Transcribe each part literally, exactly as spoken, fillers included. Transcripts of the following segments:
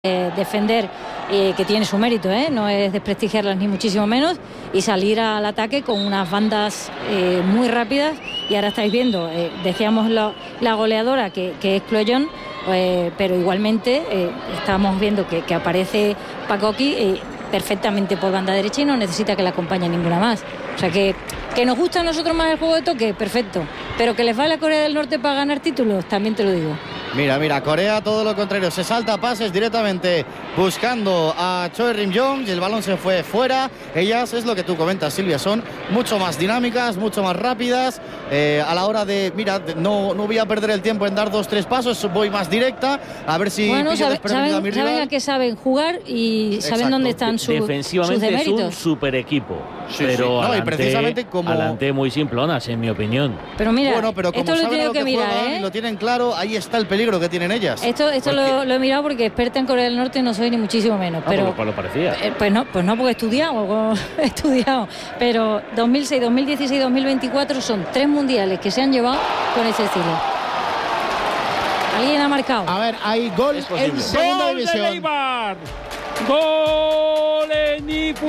Eh, defender, eh, que tiene su mérito, ¿eh? No es desprestigiarlas ni muchísimo menos, y salir al ataque con unas bandas eh, muy rápidas. Y ahora estáis viendo, eh, decíamos la, la goleadora que, que es Cloyon, eh, pero igualmente eh, estamos viendo que, que aparece Pacoqui eh, perfectamente por banda derecha y no necesita que la acompañe ninguna más. O sea que, que nos gusta a nosotros más el juego de toque, perfecto, pero que les vale a Corea del Norte para ganar títulos, también te lo digo. Mira, mira, Corea todo lo contrario, se salta pases directamente buscando a Choi Rim-jong y el balón se fue fuera. Ellas, es lo que tú comentas, Silvia, son mucho más dinámicas, mucho más rápidas, eh, a la hora de, mira, no, no voy a perder el tiempo en dar dos, tres pasos, voy más directa, a ver si bueno, pillo sabe, desprevenido a mi rival. Saben a qué saben jugar y Exacto. saben dónde están su, defensivamente sus deméritos. es un super equipo, sí, pero sí. No, adelante, y precisamente como adelante muy simplonas, en mi opinión. Pero mira, bueno, pero como esto lo he saben tenido lo que, que mirar, juegan ¿eh? y lo tienen claro, ahí está el peligro que tienen ellas. Esto, esto porque... lo, lo he mirado porque experta en Corea del Norte no soy ni muchísimo menos. Ah, pero pues lo parecía. Eh, pues no, pues no, porque he estudiado, he estudiado. Pero dos mil seis, dos mil dieciséis, dos mil veinticuatro son tres mundiales que se han llevado con ese estilo. ¿Alguien ha marcado? A ver, hay gol en segunda ¡Gol división. de Eibar! Gol en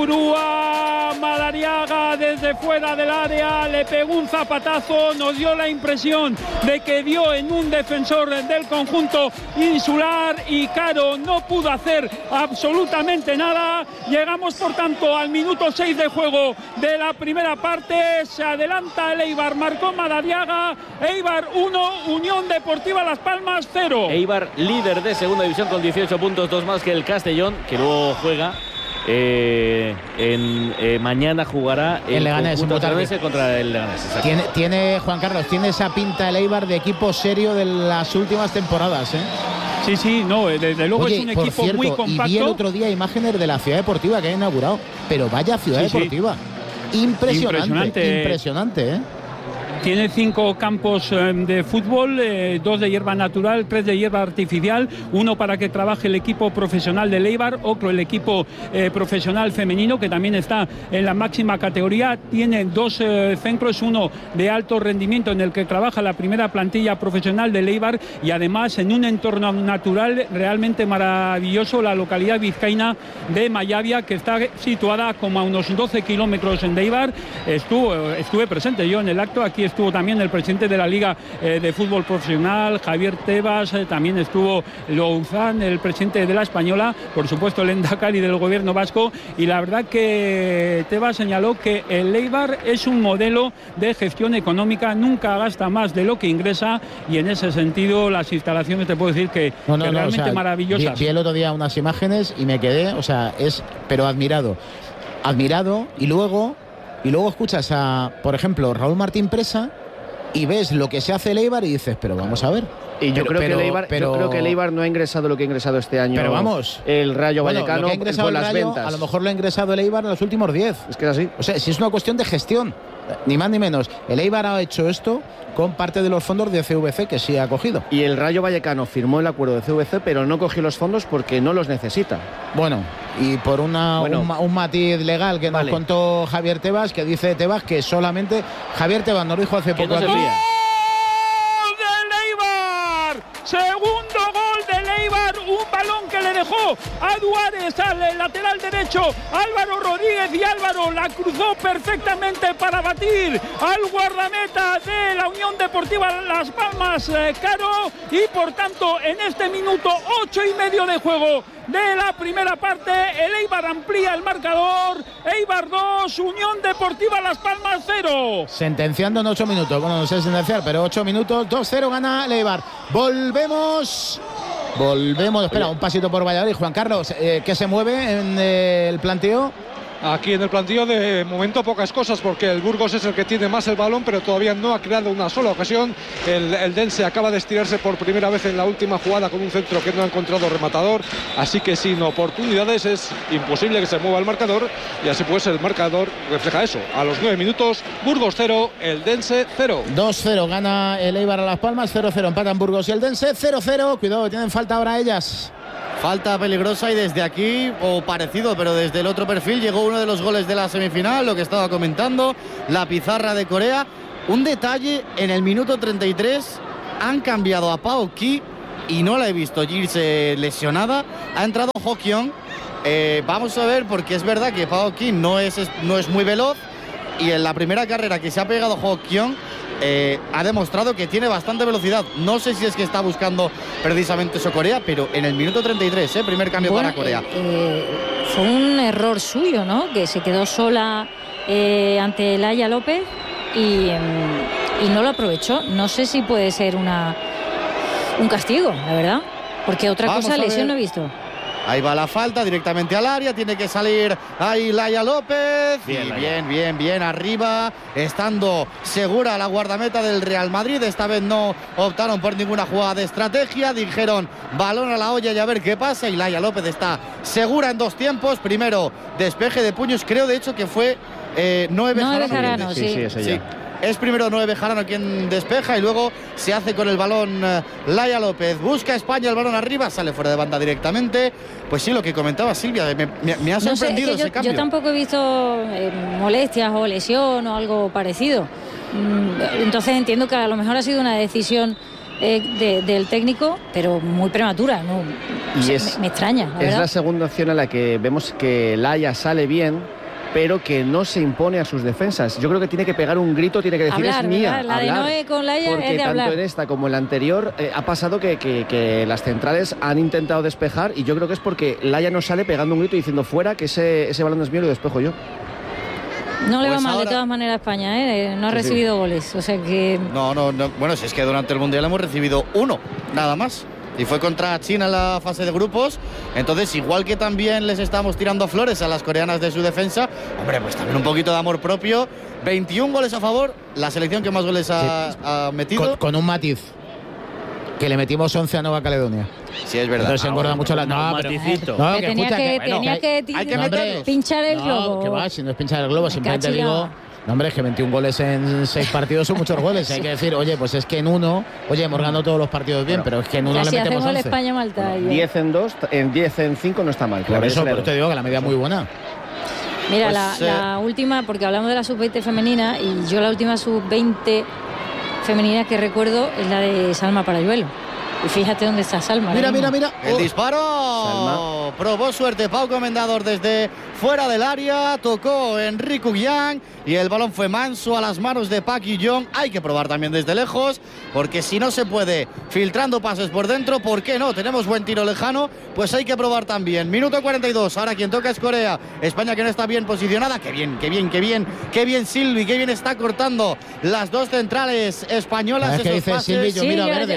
Ipurúa, Madariaga desde fuera del área, le pegó un zapatazo, nos dio la impresión de que dio en un defensor del conjunto insular y Caro no pudo hacer absolutamente nada. Llegamos por tanto al minuto seis de juego de la primera parte, se adelanta el Eibar, marcó Madariaga, Eibar uno, Unión Deportiva Las Palmas cero. Eibar líder de segunda división con dieciocho puntos, dos más que el Castellón, que luego juega eh, en, eh, mañana jugará el, el Leganés contra el Leganés. Tiene, tiene, Juan Carlos, tiene esa pinta el Eibar de equipo serio de las últimas temporadas, ¿eh? Sí, sí, no, desde luego. Oye, es un por equipo cierto, muy compacto. Y vi el otro día imágenes de la ciudad deportiva que ha inaugurado, pero vaya ciudad sí, deportiva. Sí. Impresionante, impresionante, impresionante, ¿eh? Tiene cinco campos eh, de fútbol, eh, dos de hierba natural, tres de hierba artificial, uno para que trabaje el equipo profesional del Eibar, otro el equipo eh, profesional femenino, que también está en la máxima categoría. Tiene dos eh, centros, uno de alto rendimiento en el que trabaja la primera plantilla profesional del Eibar, y además en un entorno natural realmente maravilloso, la localidad vizcaína de Mayavia, que está situada como a unos doce kilómetros de Eibar. Estuvo, estuve presente yo en el acto, aquí estuvo también el presidente de la Liga eh, de Fútbol Profesional, Javier Tebas, eh, también estuvo Louzán, el presidente de la Española, por supuesto el Endacari del gobierno vasco, y la verdad que Tebas señaló que el Eibar es un modelo de gestión económica, nunca gasta más de lo que ingresa, y en ese sentido las instalaciones te puedo decir que, no, no, que no, realmente o sea, maravillosas. Vi, vi el otro día unas imágenes y me quedé, o sea, es, pero admirado, admirado, y luego... Y luego escuchas a, por ejemplo, Raúl Martín Presa y ves lo que se hace el Eibar y dices, pero vamos a ver. Y yo, pero, creo, pero, que el Eibar, pero, yo creo que el Eibar no ha ingresado lo que ha ingresado este año. Pero vamos. El Rayo bueno, Vallecano lo que ha ingresado con el las Rayo, ventas. A lo mejor lo ha ingresado el Eibar en los últimos diez. Es que es así. O sea, si es una cuestión de gestión, ni más ni menos. El Eibar ha hecho esto con parte de los fondos de C V C que sí ha cogido. Y el Rayo Vallecano firmó el acuerdo de C V C, pero no cogió los fondos porque no los necesita. Bueno, y por una, bueno, un, un matiz legal que vale. nos contó Javier Tebas, que dice Tebas que solamente... Javier Tebas nos dijo hace que poco... no se fía. Segundo gol del Eibar, un balón que le dejó a Duárez, al lateral derecho, Álvaro Rodríguez, y Álvaro la cruzó perfectamente para batir al guardameta de la Unión Deportiva Las Palmas, eh, Caro, y por tanto en este minuto ocho y medio de juego de la primera parte, el Eibar amplía el marcador. Eibar dos, Unión Deportiva Las Palmas cero. Sentenciando en ocho minutos. Bueno, no sé sentenciar, pero ocho minutos. dos cero gana el Eibar. Volvemos. Volvemos. Espera, un pasito por Valladolid. Juan Carlos, eh, ¿qué se mueve en eh, el planteo? Aquí en el planteo de momento pocas cosas, porque el Burgos es el que tiene más el balón, pero todavía no ha creado una sola ocasión. El, el Dense acaba de estirarse por primera vez en la última jugada con un centro que no ha encontrado rematador, así que sin oportunidades es imposible que se mueva el marcador, y así pues el marcador refleja eso. A los nueve minutos, Burgos cero, el Dense cero. dos cero gana el Eibar a Las Palmas, cero cero empatan Burgos y el Dense, cero cero. Cuidado, tienen falta ahora ellas. Falta peligrosa, y desde aquí, o parecido, pero desde el otro perfil, llegó uno de los goles de la semifinal, lo que estaba comentando, la pizarra de Corea. Un detalle, en el minuto treinta y tres han cambiado a Pao Ki y no la he visto irse lesionada. Ha entrado Ho Kyung. Eh, vamos a ver, porque es verdad que Pao Kim no es, no es muy veloz, y en la primera carrera que se ha pegado Ho Kyung eh, ha demostrado que tiene bastante velocidad. No sé si es que está buscando precisamente eso Corea, pero en el minuto treinta y tres, eh, primer cambio bueno, para Corea. Eh, eh, fue un error suyo, ¿no? Que se quedó sola eh, ante Laia López y, y no lo aprovechó. No sé si puede ser una un castigo, la verdad, porque otra Vamos cosa a lesión ver. no he visto. Ahí va la falta directamente al área, tiene que salir ahí Laia López. Bien, y Laia. bien, bien, bien arriba, estando segura la guardameta del Real Madrid. Esta vez no optaron por ninguna jugada de estrategia, dijeron balón a la olla y a ver qué pasa. Y Laia López está segura en dos tiempos. Primero despeje de puños, creo de hecho que fue eh, Noé Noé Bejarano. Bejarano, Sí, sí. sí, es Sí. ella. Es primero Noé Bejarano quien despeja y luego se hace con el balón eh, Laia López. Busca España el balón arriba, sale fuera de banda directamente. Pues sí, lo que comentaba Silvia, me, me- me ha No sé, es sorprendido que yo, ese cambio. yo tampoco he visto eh, molestias o lesión o algo parecido. Mm, Entonces entiendo que a lo mejor ha sido una decisión eh, de- del técnico, pero muy prematura. ¿No? Y O sea, es- me, me extraña, la Es verdad. la segunda opción en la que vemos que Laia sale bien, pero que no se impone a sus defensas. Yo creo que tiene que pegar un grito, tiene que decir Hablar, es mía. ¿verdad? La de hablar. Noé con Laia Porque es de tanto hablar. en esta como en la anterior eh, ha pasado que, que- que las centrales han intentado despejar, y yo creo que es porque Laia no sale pegando un grito y diciendo fuera, que ese, ese balón es mío y lo despejo yo. No le va Pues mal ahora- de todas maneras a España, ¿eh? No ha Sí, sí. recibido goles. O sea que No, no, no. Bueno, si es que durante el Mundial hemos recibido uno, nada más. Y fue contra China en la fase de grupos. Entonces, igual que también les estamos tirando flores a las coreanas de su defensa, hombre, pues también un poquito de amor propio. veintiún goles a favor, la selección que más goles ha, ha metido. Con, con un matiz. Que le metimos once a Nueva Caledonia. Sí, es verdad. Entonces se Ah, engorda bueno, mucho la. un No, pero- maticito. no, que que tenía escucha, que, bueno, tenía hay- que, ti- hay que No, hombre, meterlos. pinchar el no, globo. que va, si no es pinchar el globo, simplemente Cachilla. digo. No, hombre, es que veintiún goles en seis partidos son muchos goles. Hay que decir, oye, pues es que en uno, oye, hemos ganado todos los partidos bien, pero es que en uno Ya le si metemos hacemos el once. España-Malta. y- diez en dos, en diez en cinco no está mal. Por claro, eso, es por el eso te digo que la media es muy buena. Mira, Pues, la, eh, la última, porque hablamos de la sub veinte femenina, y yo la última sub veinte femenina que recuerdo es la de Salma Parayuelo. Y fíjate dónde está Salma. ahora Mira, mira, mismo. mira. El Oh. disparo. Salma. Probó suerte Pau Comendador desde fuera del área. Tocó Enrique Yang y el balón fue manso a las manos de Park Ji-young. Hay que probar también desde lejos, porque si no se puede filtrando pases por dentro, ¿por qué no? Tenemos buen tiro lejano, pues hay que probar también. Minuto cuarenta y dos. Ahora quien toca es Corea. España, que no está bien posicionada. Qué bien, qué bien, qué bien. Qué bien Silvi, qué bien está cortando las dos centrales españolas. Es que esos dice pases. Silvi, yo Sí, miro a yo- verde.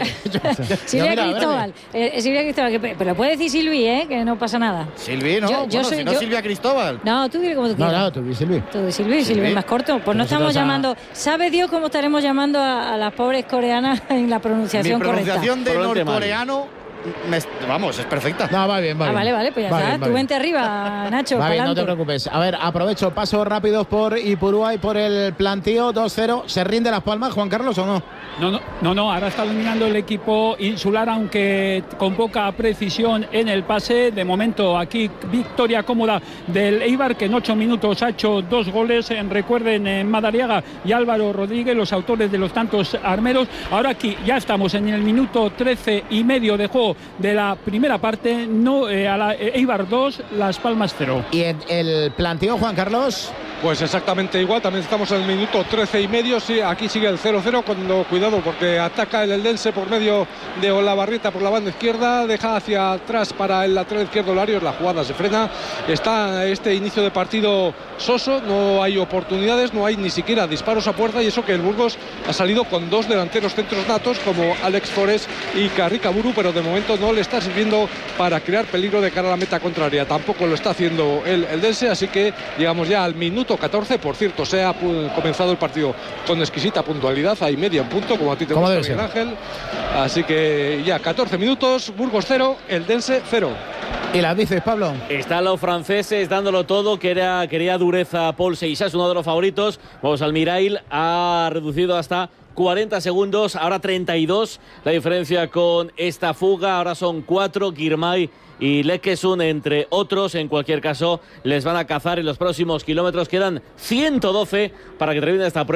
Yo Silvia miro a Cristóbal. verde. Eh, Silvia Cristóbal, que, pe- pero puede decir Silvi, ¿eh? Que no pasa nada. Silvi, ¿no? Yo- yo Bueno, soy- si no, yo- Silvia Cristóbal. No, tú dile como tú No, quieras. no, tú, Silvi. Tú de Silvi, Silvi Silvi. es más corto. Pues no Nosotros estamos a- llamando. ¿Sabe Dios cómo estaremos llamando a, a las pobres coreanas en la Mi pronunciación pronunciación de Probablemente mal. norcoreano, me- vamos, es perfecta. No, va bien, va correcta? Ah, bien. vale, vale, pues ya Va está. bien, va Tú bien. vente arriba, Nacho. Va bien, no pa'lante. te preocupes. A ver, aprovecho pasos rápidos por Ipurúa y por el plantío dos cero. ¿Se rinde Las Palmas, Juan Carlos, o no? No, no, no, no, ahora está dominando el equipo insular, aunque con poca precisión en el pase. De momento aquí victoria cómoda del Eibar, que en ocho minutos ha hecho dos goles. En, recuerden, en Madariaga y Álvaro Rodríguez, los autores de los tantos armeros. Ahora aquí ya estamos en el minuto trece y medio de juego de la primera parte. No, eh, a la eh, Eibar dos, Las Palmas cero. Y en el plantío, Juan Carlos. Pues exactamente igual, también estamos en el minuto trece y medio, sí, aquí sigue el cero cero, cuando cuidado porque ataca el Eldense por medio de Olavarrieta por la banda izquierda, deja hacia atrás para el lateral izquierdo Larios, la jugada se frena, está este inicio de partido soso, no hay oportunidades, no hay ni siquiera disparos a puerta, y eso que el Burgos ha salido con dos delanteros centros natos como Alex Forés y Carrica Buru, pero de momento no le está sirviendo para crear peligro de cara a la meta contraria, tampoco lo está haciendo el Eldense, así que llegamos ya al minuto catorce. Por cierto, se ha pu- comenzado el partido con exquisita puntualidad, hay media en punto, como a ti te Como gusta, debe Miguel ser. Ángel. Así que ya catorce minutos, Burgos cero, Eldense cero. ¿Y las dices, Pablo? Están los franceses dándolo todo, quería, quería dureza Paul Seixas, uno de los favoritos. Vamos al Mirail, ha reducido hasta cuarenta segundos, ahora treinta y dos, la diferencia con esta fuga, ahora son cuatro, Girmay y Lekesun, entre otros. En cualquier caso, les van a cazar en los próximos kilómetros. Quedan ciento doce para que termine esta prueba.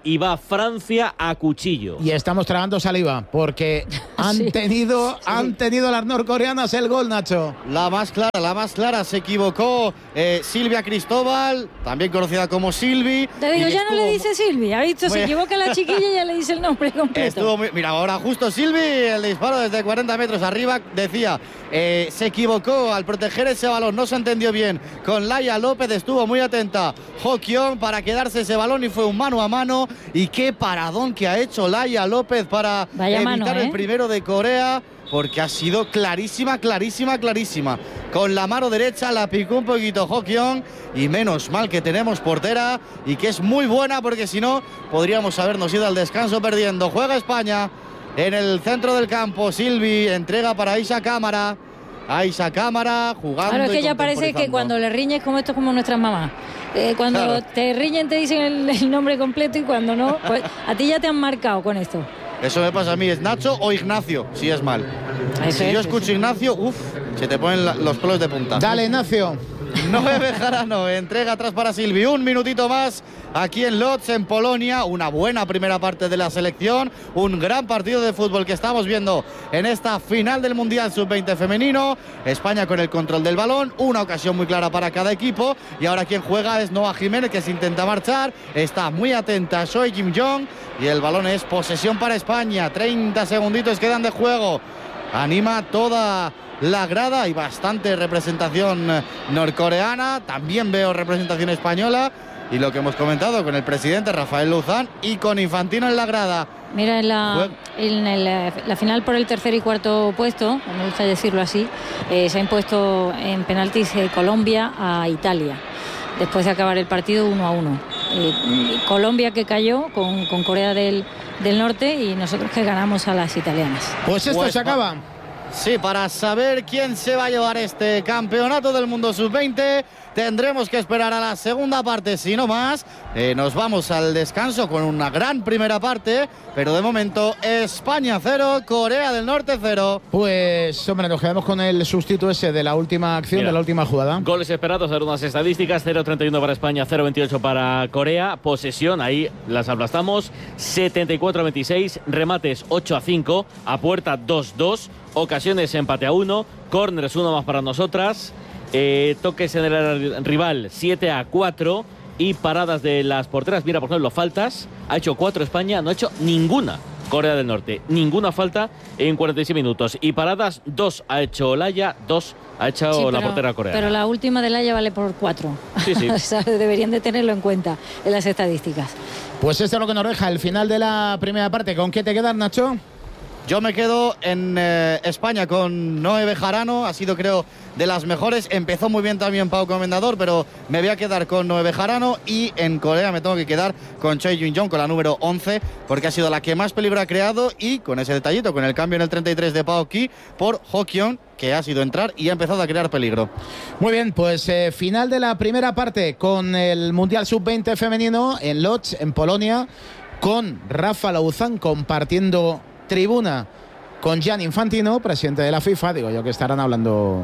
y va Francia a cuchillo. Y estamos tragando saliva porque han sí. tenido sí. han tenido las norcoreanas el gol, Nacho. La más clara, la más clara. Se equivocó eh, Silvia Cristóbal, también conocida como Silvi. Te digo, ya no le dice Silvi. Ha visto, se equivoca la chiquilla y ya le dice el nombre completo. Estuvo muy... Mira, ahora justo Silvi, el disparo desde cuarenta metros arriba, decía, eh, se equivocó al proteger ese balón, no se entendió bien con Laia López, estuvo muy atenta Ho Kyon para quedarse ese balón y fue un mano a mano. Y qué paradón que ha hecho Laia López para Vaya evitar mano, ¿eh? el primero de Corea, porque ha sido clarísima, clarísima, clarísima. Con la mano derecha la picó un poquito Ho Kyon y menos mal que tenemos portera y que es muy buena, porque si no podríamos habernos ido al descanso perdiendo. Juega España en el centro del campo. Silvi entrega para Aisha Cámara. Aisha Cámara jugando. Claro, es que y ya parece que cuando le riñes, como esto es como nuestras mamás. Eh, cuando claro. te riñen te dicen el, el nombre completo y cuando no, pues a ti ya te han marcado con esto. Eso me pasa a mí, es Nacho o Ignacio, si es mal. Eso si es, yo escucho eso. Ignacio, uff, se te ponen la, los pelos de punta. Dale, Ignacio. Noé Bejarano entrega atrás para Silvi. Un minutito más aquí en Lodz, en Polonia. Una buena primera parte de la selección. Un gran partido de fútbol que estamos viendo en esta final del Mundial sub veinte femenino. España con el control del balón. Una ocasión muy clara para cada equipo. Y ahora quien juega es Noah Jiménez, que se intenta marchar. Está muy atenta Choi Kim-jong. Y el balón es posesión para España. treinta segunditos quedan de juego. Anima toda la grada y bastante representación norcoreana. También veo representación española. Y lo que hemos comentado con el presidente Rafael Luzán y con Infantino en la grada. Mira, en la, en el, la final por el tercer y cuarto puesto, me gusta decirlo así, eh, se ha impuesto en penaltis eh, Colombia a Italia. Después de acabar el partido uno a uno. Eh, Colombia que cayó con, con Corea del, del Norte y nosotros que ganamos a las italianas. Pues esto pues, se acaba. Sí, para saber quién se va a llevar este campeonato del mundo sub veinte tendremos que esperar a la segunda parte, si no más. Eh, nos vamos al descanso con una gran primera parte, pero de momento España cero, Corea del Norte cero. Pues, hombre, nos quedamos con el sustituto ese de la última acción, Mira, de la última jugada. Goles esperados, a ver unas estadísticas: cero treinta y uno para España, cero veintiocho para Corea. Posesión, ahí las aplastamos, setenta y cuatro a veintiséis. Remates ocho a cinco, a puerta dos dos. Ocasiones empate a uno, córners uno más para nosotras, eh, toques en el rival siete a cuatro y paradas de las porteras. Mira, por ejemplo, faltas, ha hecho cuatro España, no ha hecho ninguna Corea del Norte, ninguna falta en cuarenta y seis minutos. Y paradas, dos ha hecho Laia, dos ha hecho sí, pero, la portera coreana. Pero la última de Laia vale por cuatro. Sí, sí. O sea, deberían de tenerlo en cuenta en las estadísticas. Pues esto es lo que nos deja el final de la primera parte. ¿Con qué te quedas, Nacho? Yo me quedo en eh, España con Noé Bejarano, ha sido creo de las mejores. Empezó muy bien también Pau Comendador, pero me voy a quedar con Noé Bejarano. Y en Corea me tengo que quedar con Choi Jung-jong, con la número once, porque ha sido la que más peligro ha creado. Y con ese detallito, con el cambio en el treinta y tres de Pao Ki por Ho Kyon, que ha sido entrar y ha empezado a crear peligro. Muy bien, pues eh, final de la primera parte con el Mundial sub veinte femenino en Lodz, en Polonia, con Rafa Luzán compartiendo tribuna con Gianni Infantino, presidente de la FIFA. Digo yo que estarán hablando.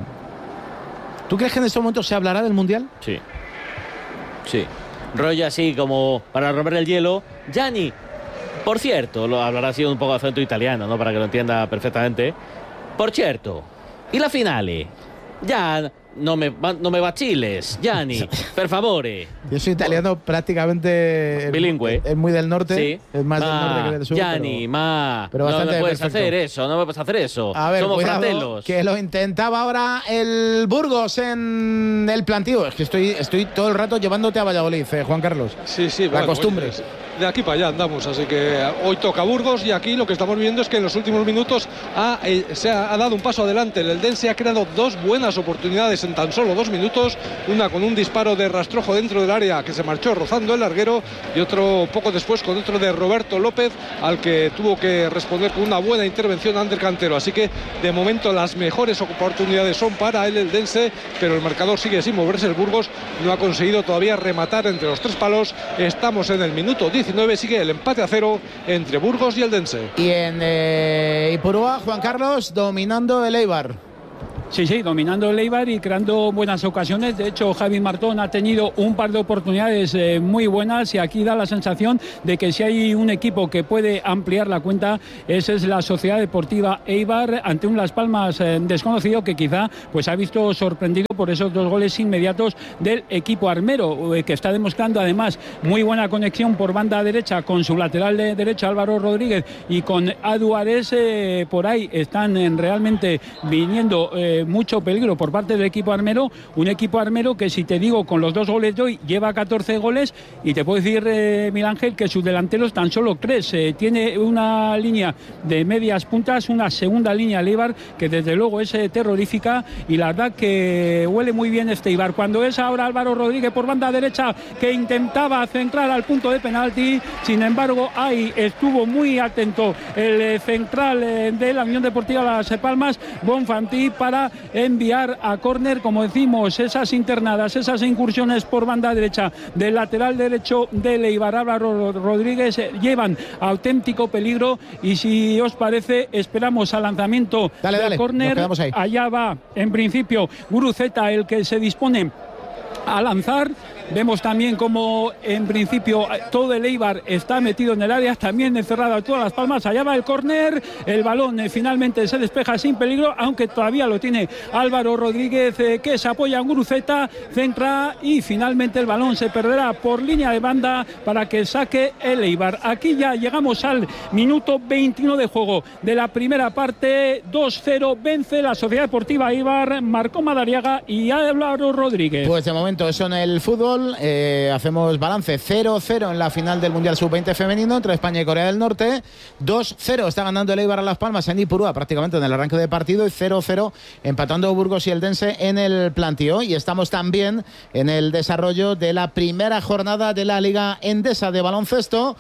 ¿Tú crees que en este momento se hablará del Mundial? Sí. Sí. Rollo así como para romper el hielo. Gianni, por cierto, lo hablará así un poco de acento italiano, ¿no? Para que lo entienda perfectamente. Por cierto, ¿y la finale? Ya no me, no me vaciles, Gianni, per favore. Yo soy italiano prácticamente bilingüe. Es muy del norte, sí. Es más ma, del norte que del sur. Gianni, pero, ma, pero bastante no me puedes perfecto. hacer eso, no me puedes hacer eso. A ver, somos cuidado, fratellos. Que lo intentaba ahora el Burgos en el plantío. Es que estoy, estoy todo el rato llevándote a Valladolid, eh, Juan Carlos. Sí, sí, la bueno, costumbre. Oye, de aquí para allá andamos, así que hoy toca Burgos y aquí lo que estamos viendo es que en los últimos minutos ha, eh, se ha, ha dado un paso adelante. El Eldense ha creado dos buenas oportunidades en tan solo dos minutos, una con un disparo de Rastrojo dentro del área que se marchó rozando el larguero y otro poco después con otro de Roberto López, al que tuvo que responder con una buena intervención Ander Cantero. Así que de momento las mejores oportunidades son para el Eldense, pero el marcador sigue sin moverse. El Burgos no ha conseguido todavía rematar entre los tres palos. Estamos en el minuto diecinueve, sigue el empate a cero entre Burgos y Eldense. Y en eh, Ipurúa, Juan Carlos, dominando el Eibar. Sí, sí, dominando el Eibar y creando buenas ocasiones. De hecho, Javi Martón ha tenido un par de oportunidades eh, muy buenas y aquí da la sensación de que si hay un equipo que puede ampliar la cuenta, esa es la Sociedad Deportiva Eibar ante un Las Palmas eh, desconocido que quizá pues ha visto sorprendido por esos dos goles inmediatos del equipo armero, eh, que está demostrando además muy buena conexión por banda derecha con su lateral de derecha Álvaro Rodríguez y con Adu Ares. Eh, por ahí están eh, realmente viniendo eh, mucho peligro por parte del equipo armero, un equipo armero que, si te digo, con los dos goles de hoy lleva catorce goles, y te puedo decir, eh, Miguel Ángel, que sus delanteros tan solo tres. Eh, tiene una línea de medias puntas, una segunda línea el Eibar que desde luego es eh, terrorífica, y la verdad que huele muy bien este Eibar. Cuando es ahora Álvaro Rodríguez por banda derecha, que intentaba centrar al punto de penalti, sin embargo ahí estuvo muy atento el eh, central eh, de la Unión Deportiva Las Palmas, Bonfanti, para enviar a córner, como decimos, esas internadas, esas incursiones por banda derecha del lateral derecho del Eibar, Álvaro Rodríguez, eh, llevan auténtico peligro, y si os parece esperamos al lanzamiento dale, del dale, córner. Allá va en principio Guruceta, el que se dispone a lanzar. Vemos también como en principio todo el Eibar está metido en el área, también encerrado todas Las Palmas. Allá va el córner, el balón eh, finalmente se despeja sin peligro, aunque todavía lo tiene Álvaro Rodríguez, eh, que se apoya en Guruceta, centra, y finalmente el balón se perderá por línea de banda para que saque el Eibar. Aquí ya llegamos al minuto veintiuno de juego de la primera parte. Dos cero vence la Sociedad Deportiva Eibar, marcó Madariaga y Álvaro Rodríguez. Pues de momento eso en el fútbol. Eh, hacemos balance: cero cero en la final del Mundial sub veinte femenino entre España y Corea del Norte. Dos cero está ganando el Eibar a Las Palmas en Ipurúa prácticamente en el arranque de partido, y cero cero empatando Burgos y Eldense en el plantío. Y estamos también en el desarrollo de la primera jornada de la Liga Endesa de baloncesto.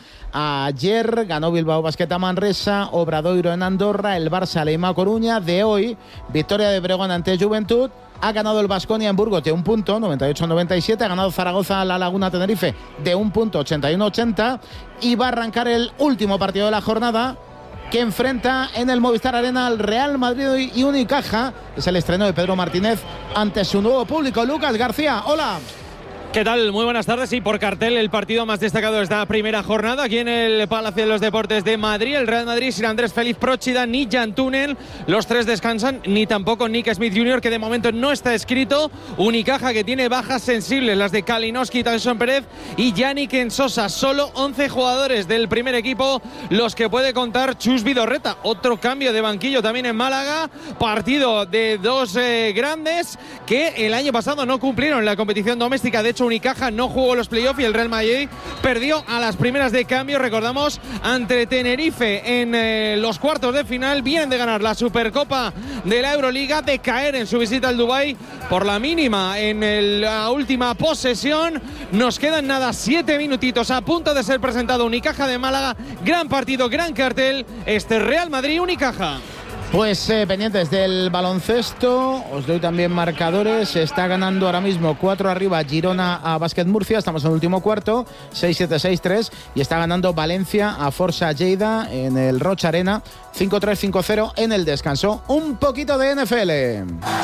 Ayer ganó Bilbao Basket a Manresa, Obradoiro en Andorra, el Barça Leima Coruña. De hoy, victoria de Breogán ante Juventud. Ha ganado el Baskonia en Burgos de un punto, noventa y ocho a noventa y siete. Ha ganado Zaragoza a La Laguna Tenerife de un punto, ochenta y uno a ochenta. Y va a arrancar el último partido de la jornada, que enfrenta en el Movistar Arena al Real Madrid y Unicaja. Es el estreno de Pedro Martínez ante su nuevo público. Lucas García, hola. ¿Qué tal? Muy buenas tardes. Y por cartel, el partido más destacado de esta primera jornada aquí en el Palacio de los Deportes de Madrid. El Real Madrid sin Andrés Félix Próchida ni Jan Túnel. Los tres descansan, ni tampoco Nick Smith junior, que de momento no está escrito. Unicaja, que tiene bajas sensibles, las de Kalinowski, Tyson Pérez y Yannick Ensosa. Solo once jugadores del primer equipo los que puede contar Chus Vidorreta. Otro cambio de banquillo también en Málaga. Partido de dos eh, grandes que el año pasado no cumplieron la competición doméstica. De hecho, Unicaja no jugó los playoffs y el Real Madrid perdió a las primeras de cambio, recordamos, ante Tenerife en eh, los cuartos de final. Vienen de ganar la Supercopa de la Euroliga, de caer en su visita al Dubái por la mínima en el, la última posesión. Nos quedan nada, siete minutitos, a punto de ser presentado Unicaja de Málaga. Gran partido, gran cartel, este Real Madrid-Unicaja. Pues eh, pendientes del baloncesto, os doy también marcadores. Está ganando ahora mismo cuatro arriba Girona a Básquet Murcia, estamos en el último cuarto, seis siete seis tres, y está ganando Valencia a Forza Lleida en el Rocha Arena, cinco tres cinco cero en el descanso. Un poquito de N F L.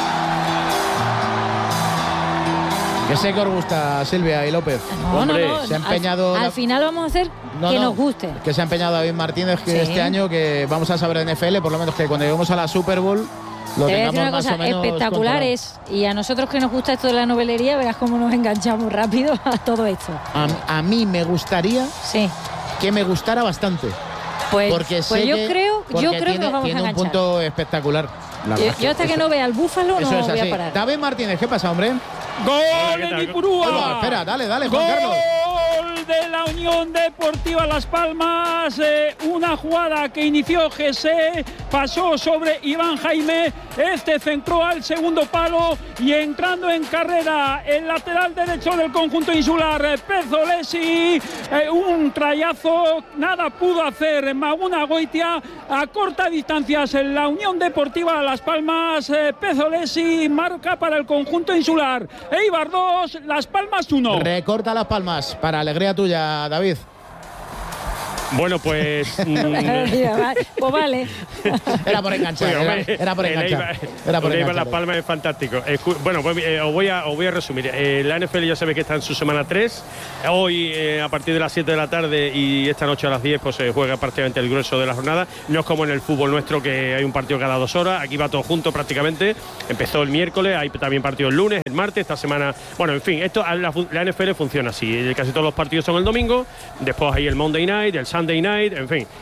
Que sé que os gusta, Silvia y López. No, Hombre, no, no. se ha empeñado Al, la... al final vamos a hacer No, que no, nos guste. Que se ha empeñado David Martínez, que Sí. este año que vamos a saber N F L, por lo menos que cuando lleguemos a la Super Bowl lo Te voy a decir tengamos una más cosa, o menos espectaculares. Y a nosotros que nos gusta esto de la novelería, verás cómo nos enganchamos rápido a todo esto. controlado. A, a mí me gustaría Sí. que me gustara bastante. Pues, Porque pues sé yo que, creo, porque yo creo tiene, que nos vamos tiene a un enganchar. punto espectacular. La Yo, verdad yo hasta eso- que no vea al Búfalo no Eso es voy a así. parar. David Martínez, ¿qué pasa, hombre? ¡Gol en Ipurúa! Oiga, espera, dale, dale, Juan Carlos. Gol de la Unión Deportiva Las Palmas. Eh, una jugada que inició José, pasó sobre Iván Jaime. Este centró al segundo palo y entrando en carrera el lateral derecho del conjunto insular, eh, Pezzolesi. Eh, un trayazo, nada pudo hacer Maguna Goitia. A corta distancia en la Unión Deportiva Las Palmas. Eh, Pezzolesi marca para el conjunto insular. Eibar dos, Las Palmas uno. Recorta Las Palmas, para alegría tuya, David. Bueno, pues... Mm... pues vale. Era por enganchar, sí, era, era por enganchar. Era por enganchar. Las Palmas es fantástico. Bueno, pues eh, os, voy a, os voy a resumir. Eh, la N F L ya sabéis que está en su semana tres. Hoy, eh, a partir de las siete de la tarde y esta noche a las diez, pues se juega prácticamente el grueso de la jornada. No es como en el fútbol nuestro, que hay un partido cada dos horas. Aquí va todo junto prácticamente. Empezó el miércoles, hay también partido el lunes, el martes, esta semana... Bueno, en fin, esto la, la N F L funciona así. Casi todos los partidos son el domingo. Después hay el Monday Night, el Sunday Night, en fin.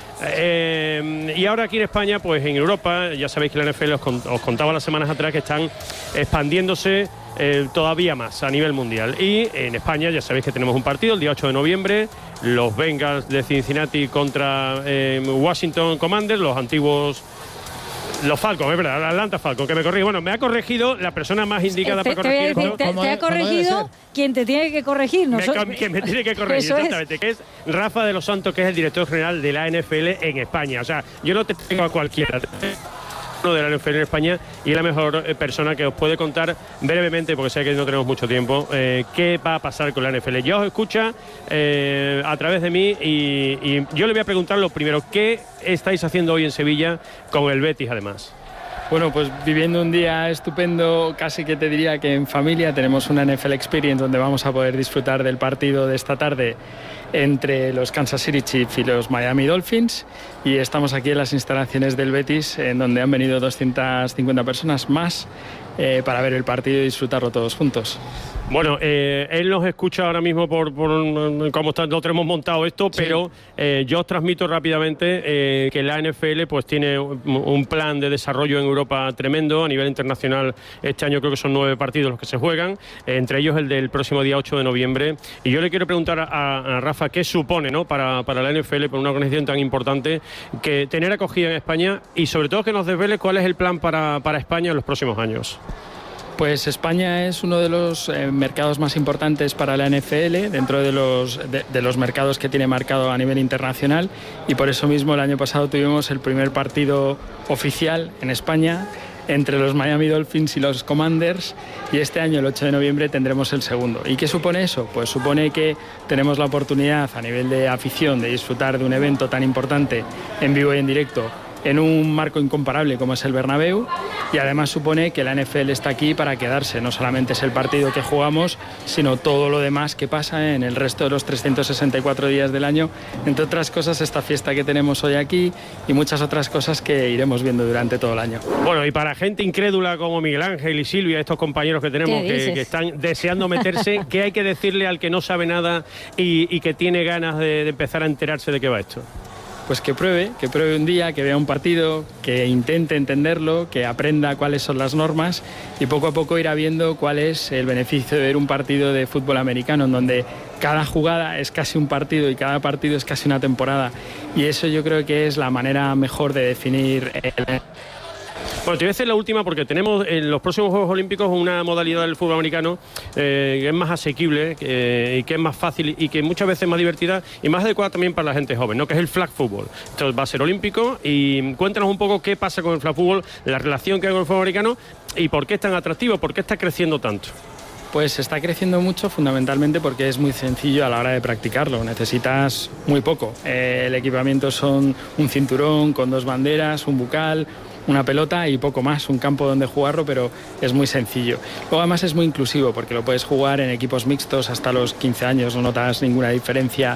Eh, y ahora aquí en España, pues en Europa, ya sabéis que la N F L os, os contaba las semanas atrás que están expandiéndose eh, todavía más a nivel mundial. Y en España ya sabéis que tenemos un partido el día ocho de noviembre, los Bengals de Cincinnati contra eh, Washington Commanders, los antiguos... Los Falcons, es verdad, Atlanta Falcons, que me corrige. Bueno, me ha corregido la persona más indicada te, para corregir. Te, te, te, te ha corregido quien te tiene que corregir. Nosotros... Me, que me tiene que corregir, Eso exactamente. Es. Que es Rafa de los Santos, que es el director general de la N F L en España. O sea, yo no te tengo a cualquiera. De la N F L en España y es la mejor persona que os puede contar brevemente, porque sé que no tenemos mucho tiempo, eh, qué va a pasar con la N F L. Ya os escucha eh, a través de mí y, y yo le voy a preguntar lo primero, ¿qué estáis haciendo hoy en Sevilla con el Betis además? Bueno, pues viviendo un día estupendo, casi que te diría que en familia. Tenemos una N F L Experience donde vamos a poder disfrutar del partido de esta tarde entre los Kansas City Chiefs y los Miami Dolphins, y estamos aquí en las instalaciones del Betis, en donde han venido doscientas cincuenta personas más eh, para ver el partido y disfrutarlo todos juntos. Bueno, eh, él nos escucha ahora mismo por, por cómo está, no tenemos montado esto, sí. Pero eh, yo os transmito rápidamente eh, que la N F L pues tiene un plan de desarrollo en Europa tremendo a nivel internacional. Este año creo que son nueve partidos los que se juegan, eh, entre ellos el del próximo día ocho de noviembre. Y yo le quiero preguntar a, a Rafa qué supone, ¿no?, para, para la N F L, para una organización tan importante, que tener acogida en España, y sobre todo que nos desvele cuál es el plan para, para España en los próximos años. Pues España es uno de los eh, mercados más importantes para la N F L, dentro de los, de, de los mercados que tiene marcado a nivel internacional, y por eso mismo el año pasado tuvimos el primer partido oficial en España entre los Miami Dolphins y los Commanders, y este año, el ocho de noviembre, tendremos el segundo. ¿Y qué supone eso? Pues supone que tenemos la oportunidad a nivel de afición de disfrutar de un evento tan importante en vivo y en directo, en un marco incomparable como es el Bernabéu, y además supone que la N F L está aquí para quedarse. No solamente es el partido que jugamos, sino todo lo demás que pasa en el resto de los trescientos sesenta y cuatro días del año, entre otras cosas esta fiesta que tenemos hoy aquí y muchas otras cosas que iremos viendo durante todo el año. Bueno, y para gente incrédula como Miguel Ángel y Silvia, estos compañeros que tenemos que, que están deseando meterse, ¿qué hay que decirle al que no sabe nada y, y que tiene ganas de, de empezar a enterarse de qué va esto? Pues que pruebe, que pruebe un día, que vea un partido, que intente entenderlo, que aprenda cuáles son las normas, y poco a poco irá viendo cuál es el beneficio de ver un partido de fútbol americano, en donde cada jugada es casi un partido y cada partido es casi una temporada. Y eso yo creo que es la manera mejor de definir el... Bueno, te voy a decir la última, porque tenemos en los próximos Juegos Olímpicos una modalidad del fútbol americano eh, que es más asequible eh, y que es más fácil y que muchas veces es más divertida y más adecuada también para la gente joven, ¿no?, que es el flag football. Esto va a ser olímpico, y cuéntanos un poco qué pasa con el flag football, la relación que hay con el fútbol americano y por qué es tan atractivo, por qué está creciendo tanto. Pues está creciendo mucho fundamentalmente porque es muy sencillo a la hora de practicarlo. Necesitas muy poco. Eh, el equipamiento son un cinturón con dos banderas, un bucal, una pelota y poco más, un campo donde jugarlo, pero es muy sencillo. Luego además es muy inclusivo porque lo puedes jugar en equipos mixtos hasta los quince años, no notas ninguna diferencia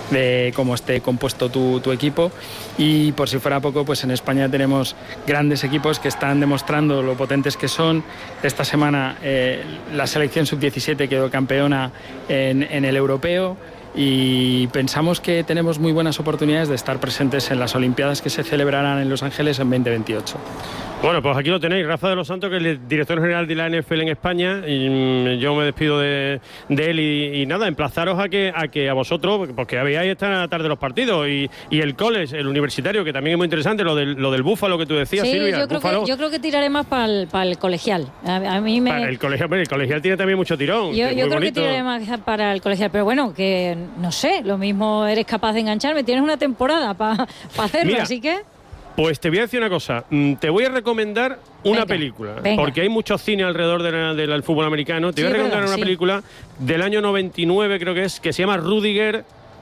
de cómo esté compuesto tu, tu equipo. Y por si fuera poco, pues en España tenemos grandes equipos que están demostrando lo potentes que son. Esta semana eh, la selección sub diecisiete quedó campeona en, en el europeo, y pensamos que tenemos muy buenas oportunidades de estar presentes en las Olimpiadas que se celebrarán en Los Ángeles en veinte veintiocho. Bueno, pues aquí lo tenéis, Rafa de los Santos, que es el director general de la N F L en España, y yo me despido de, de él y, y nada, emplazaros a que a que a vosotros, porque veáis esta tarde los partidos, y, y el college, el universitario, que también es muy interesante, lo del, lo del búfalo que tú decías, sí, Silvia. Yo creo, que, yo creo que tiraré más para el, para el colegial. A, a mí me... Para el colegial, el colegial tiene también mucho tirón. Yo, yo creo bonito. que tiraré más para el colegial, pero bueno, que no sé, lo mismo eres capaz de engancharme, tienes una temporada para pa hacerlo, Mira, así que... Pues te voy a decir una cosa, te voy a recomendar una venga, película, venga. porque hay mucho cine alrededor de la, del fútbol americano. Te Sí, voy a recomendar verdad, una sí. película del año noventa y nueve, creo que es, que se llama Rudiger,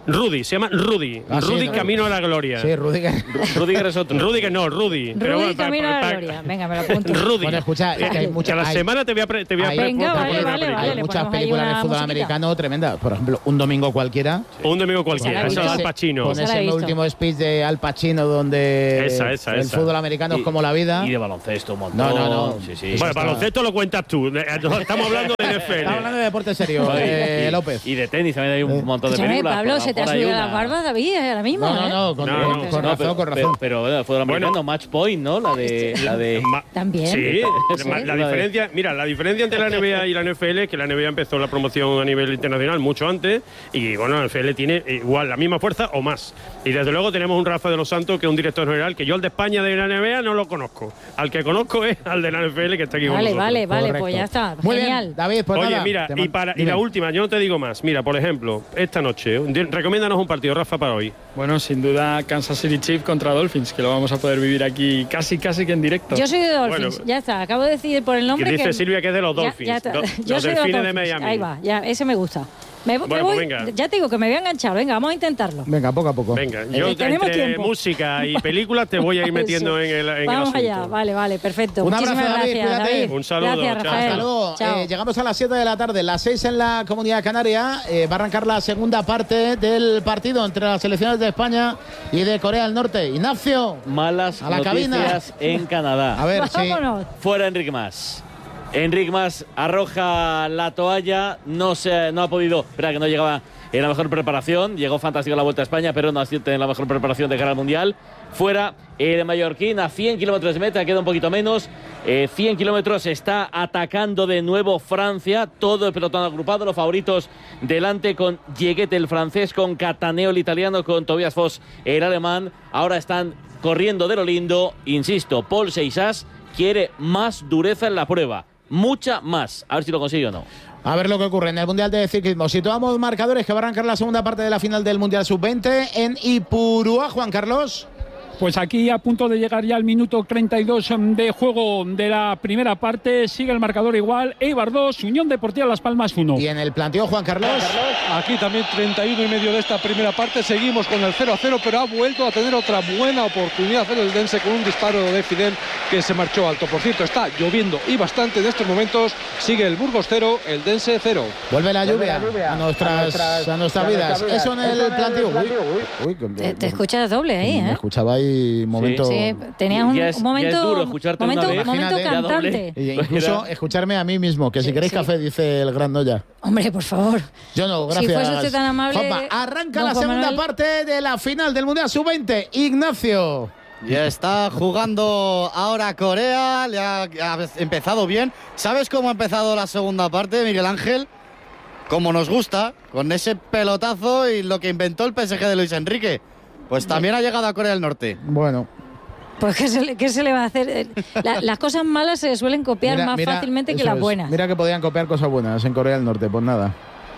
Rudy, se llama Rudy. Ah, sí, Rudy no, Camino a la Gloria. Sí, Rudiger. Rudiger es otro. Rudiger no, Rudy. Rudy Pero bueno, Camino pa- a pa- la pa- Gloria. Venga, me lo apunto. Rudy. Bueno, escucha, es que hay mucha- a la hay- semana te voy a, pre- te voy a hay- pre- Venga, proponer vale, una vale, película. vale. Hay le muchas ponemos ahí películas de una fútbol musiquita. americano tremendas. Por ejemplo, Un domingo cualquiera. Un domingo Esa cualquiera. la he Esa de visto. Al Pacino. Con Esa la he ese visto. último speech de Al Pacino donde Esa, esa, el esa. fútbol americano es como la vida. Y de baloncesto un montón. No, no, no. Sí, sí. Bueno, baloncesto lo cuentas tú. Estamos hablando de N F L. Estamos hablando de deporte serio, eh, y, López. y de tenis también hay un montón de Escúchame, películas. Pablo, por- se te ha por ahí subido una. la barba, David, eh, ahora mismo. No, no, ¿eh? no, con, No, con- no. con No, razón, pero, con pero, razón. pero, bueno, fútbol americano, Match Point, ¿no? La de. La de Ma- También. Sí, Sí. la, la diferencia, mira, la diferencia entre la N B A y la N F L es que la N B A empezó la promoción a nivel internacional mucho antes y bueno, la N F L tiene igual la misma fuerza o más. Y desde luego tenemos un Rafa de los Santos que es un director general que yo al de España de la N B A no lo conozco. Al que conozco es al de la N F L que está aquí con Vale, nosotros. vale, vale, Correcto. pues ya está. Muy Genial. bien, David, pues Oye, nada, mira, te y, man- para, y dime. la última, yo no te digo más. Mira, por ejemplo, esta noche, di- recomiéndanos un partido, Rafa, para hoy. Bueno, sin duda Kansas City Chiefs contra Dolphins, que lo vamos a poder vivir aquí casi casi que en directo. Yo soy de Dolphins, Bueno, ya está. Acabo de decir por el nombre que dice que Silvia que es de los Ya- Dolphins. ya está. Do- Yo los soy de los Delfines de Dolphins. Miami. Ahí va, ya, ese me gusta. Me, me Bueno, voy, pues venga. ya te digo que me voy a enganchar. Venga, vamos a intentarlo. Venga, poco a poco. Venga, Eh, yo tenemos entre tiempo. música y películas te voy a ir metiendo en el, en el Vamos asunto. allá, vale, vale, perfecto. Un Muchísimas abrazo, David, gracias, cuídate. David. Un saludo, Gracias, chao. Rafael. Hasta luego. Chao. Eh, llegamos a las siete de la tarde, las seis en la Comunidad Canaria. Eh, va a arrancar la segunda parte del partido entre las selecciones de España y de Corea del Norte. Ignacio, malas a la noticias en Canadá. a ver, sí. Vámonos. Fuera Enric Mas. Enric Mas arroja la toalla, no se no ha podido, espera que no llegaba en la mejor preparación, llegó fantástico a la Vuelta a España, pero no ha sido en la mejor preparación de cara al Mundial. Fuera el mallorquín a cien kilómetros de meta, queda un poquito menos. Eh, cien kilómetros, está atacando de nuevo Francia, todo el pelotón agrupado, los favoritos delante con Yeguet el francés, con Cataneo el italiano, con Tobias Foss el alemán. Ahora están corriendo de lo lindo, insisto, Paul Seixas quiere más dureza en la prueba, mucha más, a ver si lo consigue o no. A ver lo que ocurre en el Mundial de Ciclismo. Situamos marcadores que va a arrancar la segunda parte de la final del Mundial sub veinte en Ipurúa, Juan Carlos. Pues aquí a punto de llegar ya al minuto treinta y dos de juego de la primera parte. Sigue el marcador igual. Eibar dos, Unión Deportiva Las Palmas uno. Y en el planteo, Juan Carlos. Aquí también treinta y uno y medio de esta primera parte. Seguimos con el cero a cero, pero ha vuelto a tener otra buena oportunidad el Eldense con un disparo de Fidel que se marchó alto. Por cierto, está lloviendo y bastante en estos momentos. Sigue el Burgos cero, el Eldense cero. Vuelve la lluvia, a, nuestras, a nuestras vidas. Eso en el planteo. Uy, uy, que- Te, te escuchas doble ahí, Me ¿eh? escuchaba ahí momento. Sí, tenías un, Ya es- un momento, ya es duro escucharte momento, una vez. momento Imagínate, ya cantante. doble. E incluso escucharme a mí mismo, que si Sí, queréis sí. café, dice el gran Noya. Hombre, por favor. Yo no, Si gracias. fuese usted tan amable, Juanpa, arranca don la Juan segunda Manuel. parte de la final del Mundial sub veinte. Ignacio. Ya está jugando ahora Corea, le ha, ha empezado bien. ¿Sabes cómo ha empezado la segunda parte, Miguel Ángel? Como nos gusta, con ese pelotazo y lo que inventó el P S G de Luis Enrique. Pues también ha llegado a Corea del Norte. Bueno. Pues ¿qué se, le, qué se le va a hacer? Eh, la- las cosas malas se suelen copiar Mira, más mira, fácilmente que eso las es. buenas. Mira que podían copiar cosas buenas en Corea del Norte, pues nada.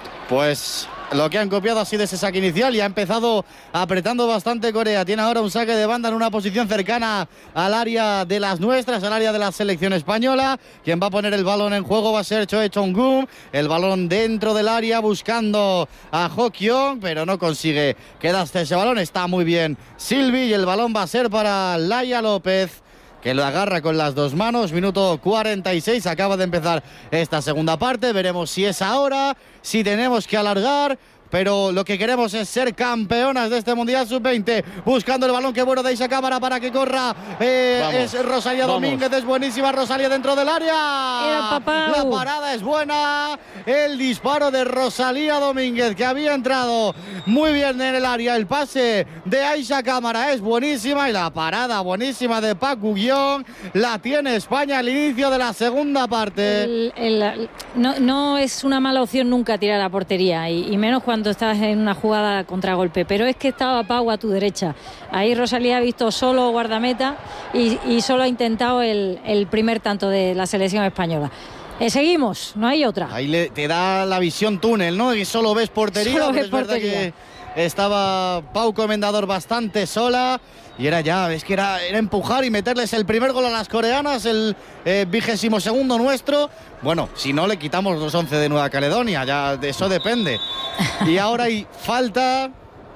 Pues lo que han copiado ha sido ese saque inicial y ha empezado apretando bastante Corea. Tiene ahora un saque de banda en una posición cercana al área de las nuestras, al área de la selección española. Quien va a poner el balón en juego va a ser Choe Chong-gun. El balón dentro del área buscando a Ho Kyung, pero no consigue quedarse ese balón. Está muy bien Silvi y el balón va a ser para Laia López, que lo agarra con las dos manos. Minuto cuarenta y seis, acaba de empezar esta segunda parte. Veremos si es ahora, si tenemos que alargar. Pero lo que queremos es ser campeonas de este Mundial sub veinte. Buscando el balón, que bueno de esa cámara para que corra. Eh, Vamos, es Rosalía vamos. Domínguez, es buenísima Rosalía dentro del área. Era Papau. La parada es buena. El disparo de Rosalía Domínguez, que había entrado muy bien en el área. El pase de Aisha Cámara es buenísima. Y la parada buenísima de Park Gu-yeong. La tiene España al inicio de la segunda parte. El- el- no, no es una mala opción nunca tirar a la portería, y, y menos cuando estás en una jugada contragolpe, pero es que estaba Pau a tu derecha. Ahí Rosalía ha visto solo guardameta y, y solo ha intentado el, el primer tanto de la selección española. Eh, seguimos, no hay otra. Ahí le, te da la visión túnel, ¿no? Y solo ves portería. Solo pero ves es verdad portería. que estaba Pau Comendador bastante sola. Y era ya, es que era, era empujar y meterles el primer gol a las coreanas, el eh, vigésimo segundo nuestro. Bueno, si no le quitamos los once de Nueva Caledonia, ya de eso depende. Y ahora hay falta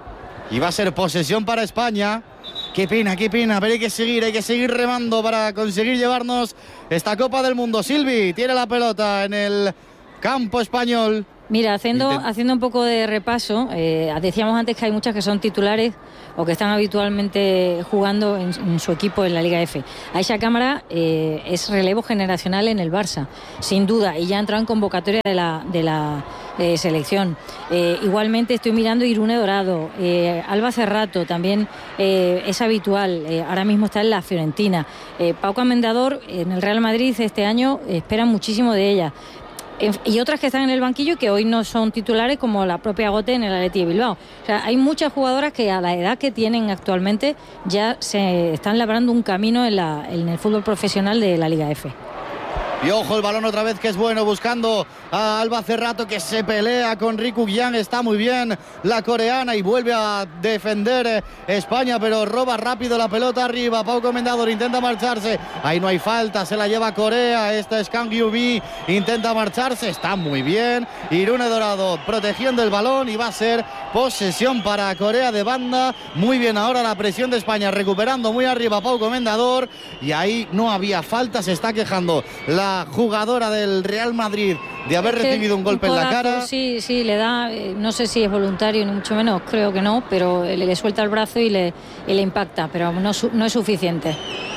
y va a ser posesión para España. Qué pena, qué pena, pero hay que seguir, hay que seguir remando para conseguir llevarnos esta Copa del Mundo. Silvi tiene la pelota en el campo español. Mira, haciendo, Intent- haciendo un poco de repaso, eh, decíamos antes que hay muchas que son titulares o que están habitualmente jugando en, en su equipo en la Liga F. Aisha Cámara eh, es relevo generacional en el Barça, sin duda, y ya entró en convocatoria de la, de la eh, selección. Eh, igualmente estoy mirando Irune Dorado, eh, Alba Cerrato también eh, es habitual, eh, ahora mismo está en la Fiorentina. Eh, Pau Comendador en el Real Madrid este año esperan muchísimo de ella. Y otras que están en el banquillo y que hoy no son titulares, como la propia Gote en el Athletic de Bilbao. O sea, hay muchas jugadoras que a la edad que tienen actualmente ya se están labrando un camino en, la, en el fútbol profesional de la Liga F. Y ojo el balón otra vez, que es bueno, buscando a Alba Cerrato, que se pelea con Riku Yang. Está muy bien la coreana y vuelve a defender España, pero roba rápido la pelota arriba. Pau Comendador intenta marcharse, ahí no hay falta, se la lleva Corea. Esta es Kang Yu-bi, intenta marcharse, está muy bien. Irune Dorado protegiendo el balón y va a ser posesión para Corea de banda. Muy bien ahora la presión de España, recuperando muy arriba Pau Comendador, y ahí no había falta. Se está quejando la jugadora del Real Madrid de haber Es que recibido un golpe un en la codazo, cara. Sí, sí, le da, eh, no sé si es voluntario ni mucho menos, creo que no, pero le, le suelta el brazo y le, y le impacta, pero no, su- no es suficiente.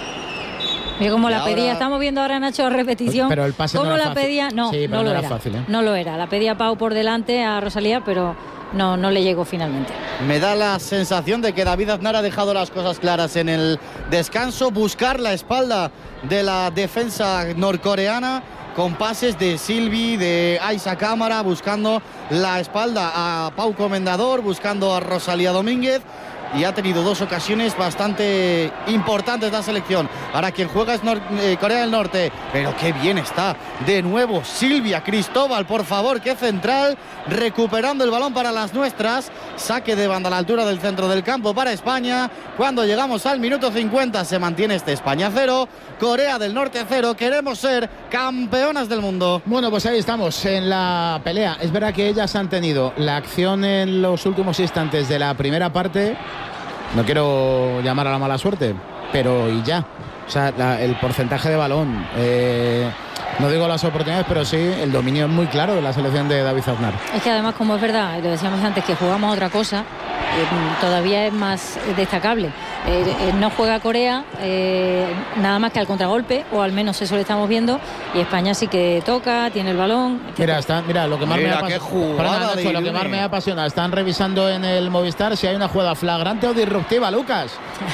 Mira cómo Y la ahora- pedía, estamos viendo ahora, Nacho, repetición. Pero el pase no ¿Cómo era la fácil. pedía? No, Sí, pero no lo no era. era fácil, ¿eh? No lo era, la pedía Pau por delante a Rosalía, pero no, no le llegó finalmente. Me da la sensación de que David Aznar ha dejado las cosas claras en el descanso. Buscar la espalda de la defensa norcoreana con pases de Silvi, de Aisha Cámara, buscando la espalda a Pau Comendador, buscando a Rosalía Domínguez. Y ha tenido dos ocasiones bastante importantes la selección. Ahora quien juega es Nor- eh, Corea del Norte. Pero qué bien está. De nuevo Silvia Cristóbal, por favor, qué central. Recuperando el balón para las nuestras. Saque de banda a la altura del centro del campo para España. Cuando llegamos al minuto cincuenta se mantiene este España cero, Corea del Norte cero. Queremos ser campeonas del mundo. Bueno, pues ahí estamos en la pelea. Es verdad que ellas han tenido la acción en los últimos instantes de la primera parte. No quiero llamar a la mala suerte, pero y ya. O sea, la- el porcentaje de balón, eh, no digo las oportunidades, pero sí el dominio es muy claro de la selección de David Aznar. Es que además, como es verdad, y lo decíamos antes, que jugamos otra cosa, eh, todavía es más destacable. Eh, eh, no juega Corea eh, nada más que al contragolpe, o al menos eso lo estamos viendo, y España sí que toca, tiene el balón. Mira, está, mira, lo que más Mira me qué apasiona, jugada Perdona, de Nacho, lo que Irune. más me apasiona, están revisando en el Movistar si hay una jugada flagrante o disruptiva, Lucas.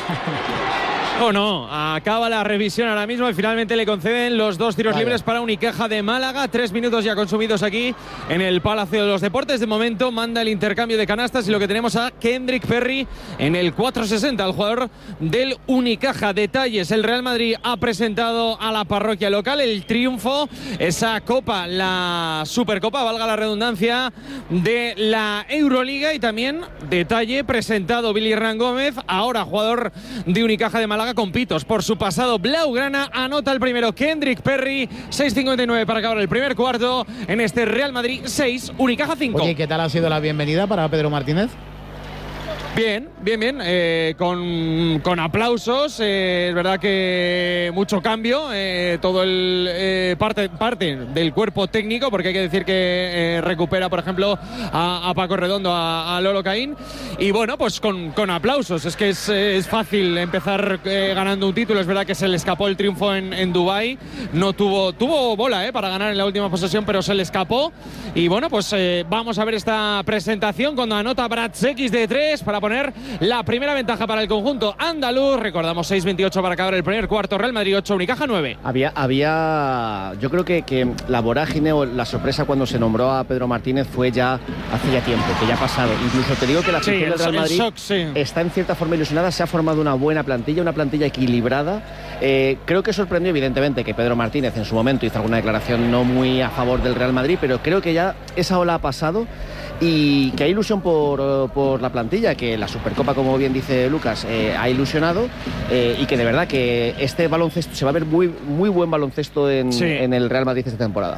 O no, acaba la revisión ahora mismo y finalmente le conceden los dos tiros Vale. libres para Unicaja de Málaga. Tres minutos ya consumidos aquí en el Palacio de los Deportes. De momento manda el intercambio de canastas y lo que tenemos a Kendrick Perry en el cuatro sesenta, el jugador del Unicaja. Detalles, el Real Madrid ha presentado a la parroquia local el triunfo, esa copa, la Supercopa, valga la redundancia, de la Euroliga. Y también detalle, presentado Billy Hernán Gómez, ahora jugador de Unicaja de Málaga, con pitos por su pasado blaugrana. Anota el primero Kendrick Perry, seis cincuenta y nueve para acabar el primer cuarto en este Real Madrid seis, Unicaja cinco. Oye, ¿qué tal ha sido la bienvenida para Pedro Martínez? Bien, bien, bien, eh, con, con aplausos, eh, es verdad que mucho cambio, eh, todo el eh, parte, parte del cuerpo técnico, porque hay que decir que eh, recupera, por ejemplo, a, a Paco Redondo, a, a Lolo Caín, y bueno, pues con, con aplausos. Es que es, es fácil empezar eh, ganando un título. Es verdad que se le escapó el triunfo en, en Dubái, no tuvo, tuvo bola eh, para ganar en la última posesión, pero se le escapó. Y bueno, pues eh, vamos a ver esta presentación cuando anota Bratsekis de tres para poner la primera ventaja para el conjunto andaluz. Recordamos seis veintiocho para acabar el primer cuarto, Real Madrid ocho, Unicaja nueve. Había, había, yo creo que, que la vorágine o la sorpresa cuando se nombró a Pedro Martínez fue ya hace ya tiempo, que ya ha pasado. Incluso te digo que la Sí, afición el, del Real el Madrid shock, sí. está en cierta forma ilusionada, se ha formado una buena plantilla, una plantilla equilibrada. Eh, creo que sorprendió evidentemente que Pedro Martínez en su momento hizo alguna declaración no muy a favor del Real Madrid, pero creo que ya esa ola ha pasado y que hay ilusión por, por la plantilla, que la Supercopa, como bien dice Lucas, eh, ha ilusionado eh, y que de verdad que este baloncesto se va a ver muy, muy buen baloncesto en, Sí. en el Real Madrid esta temporada.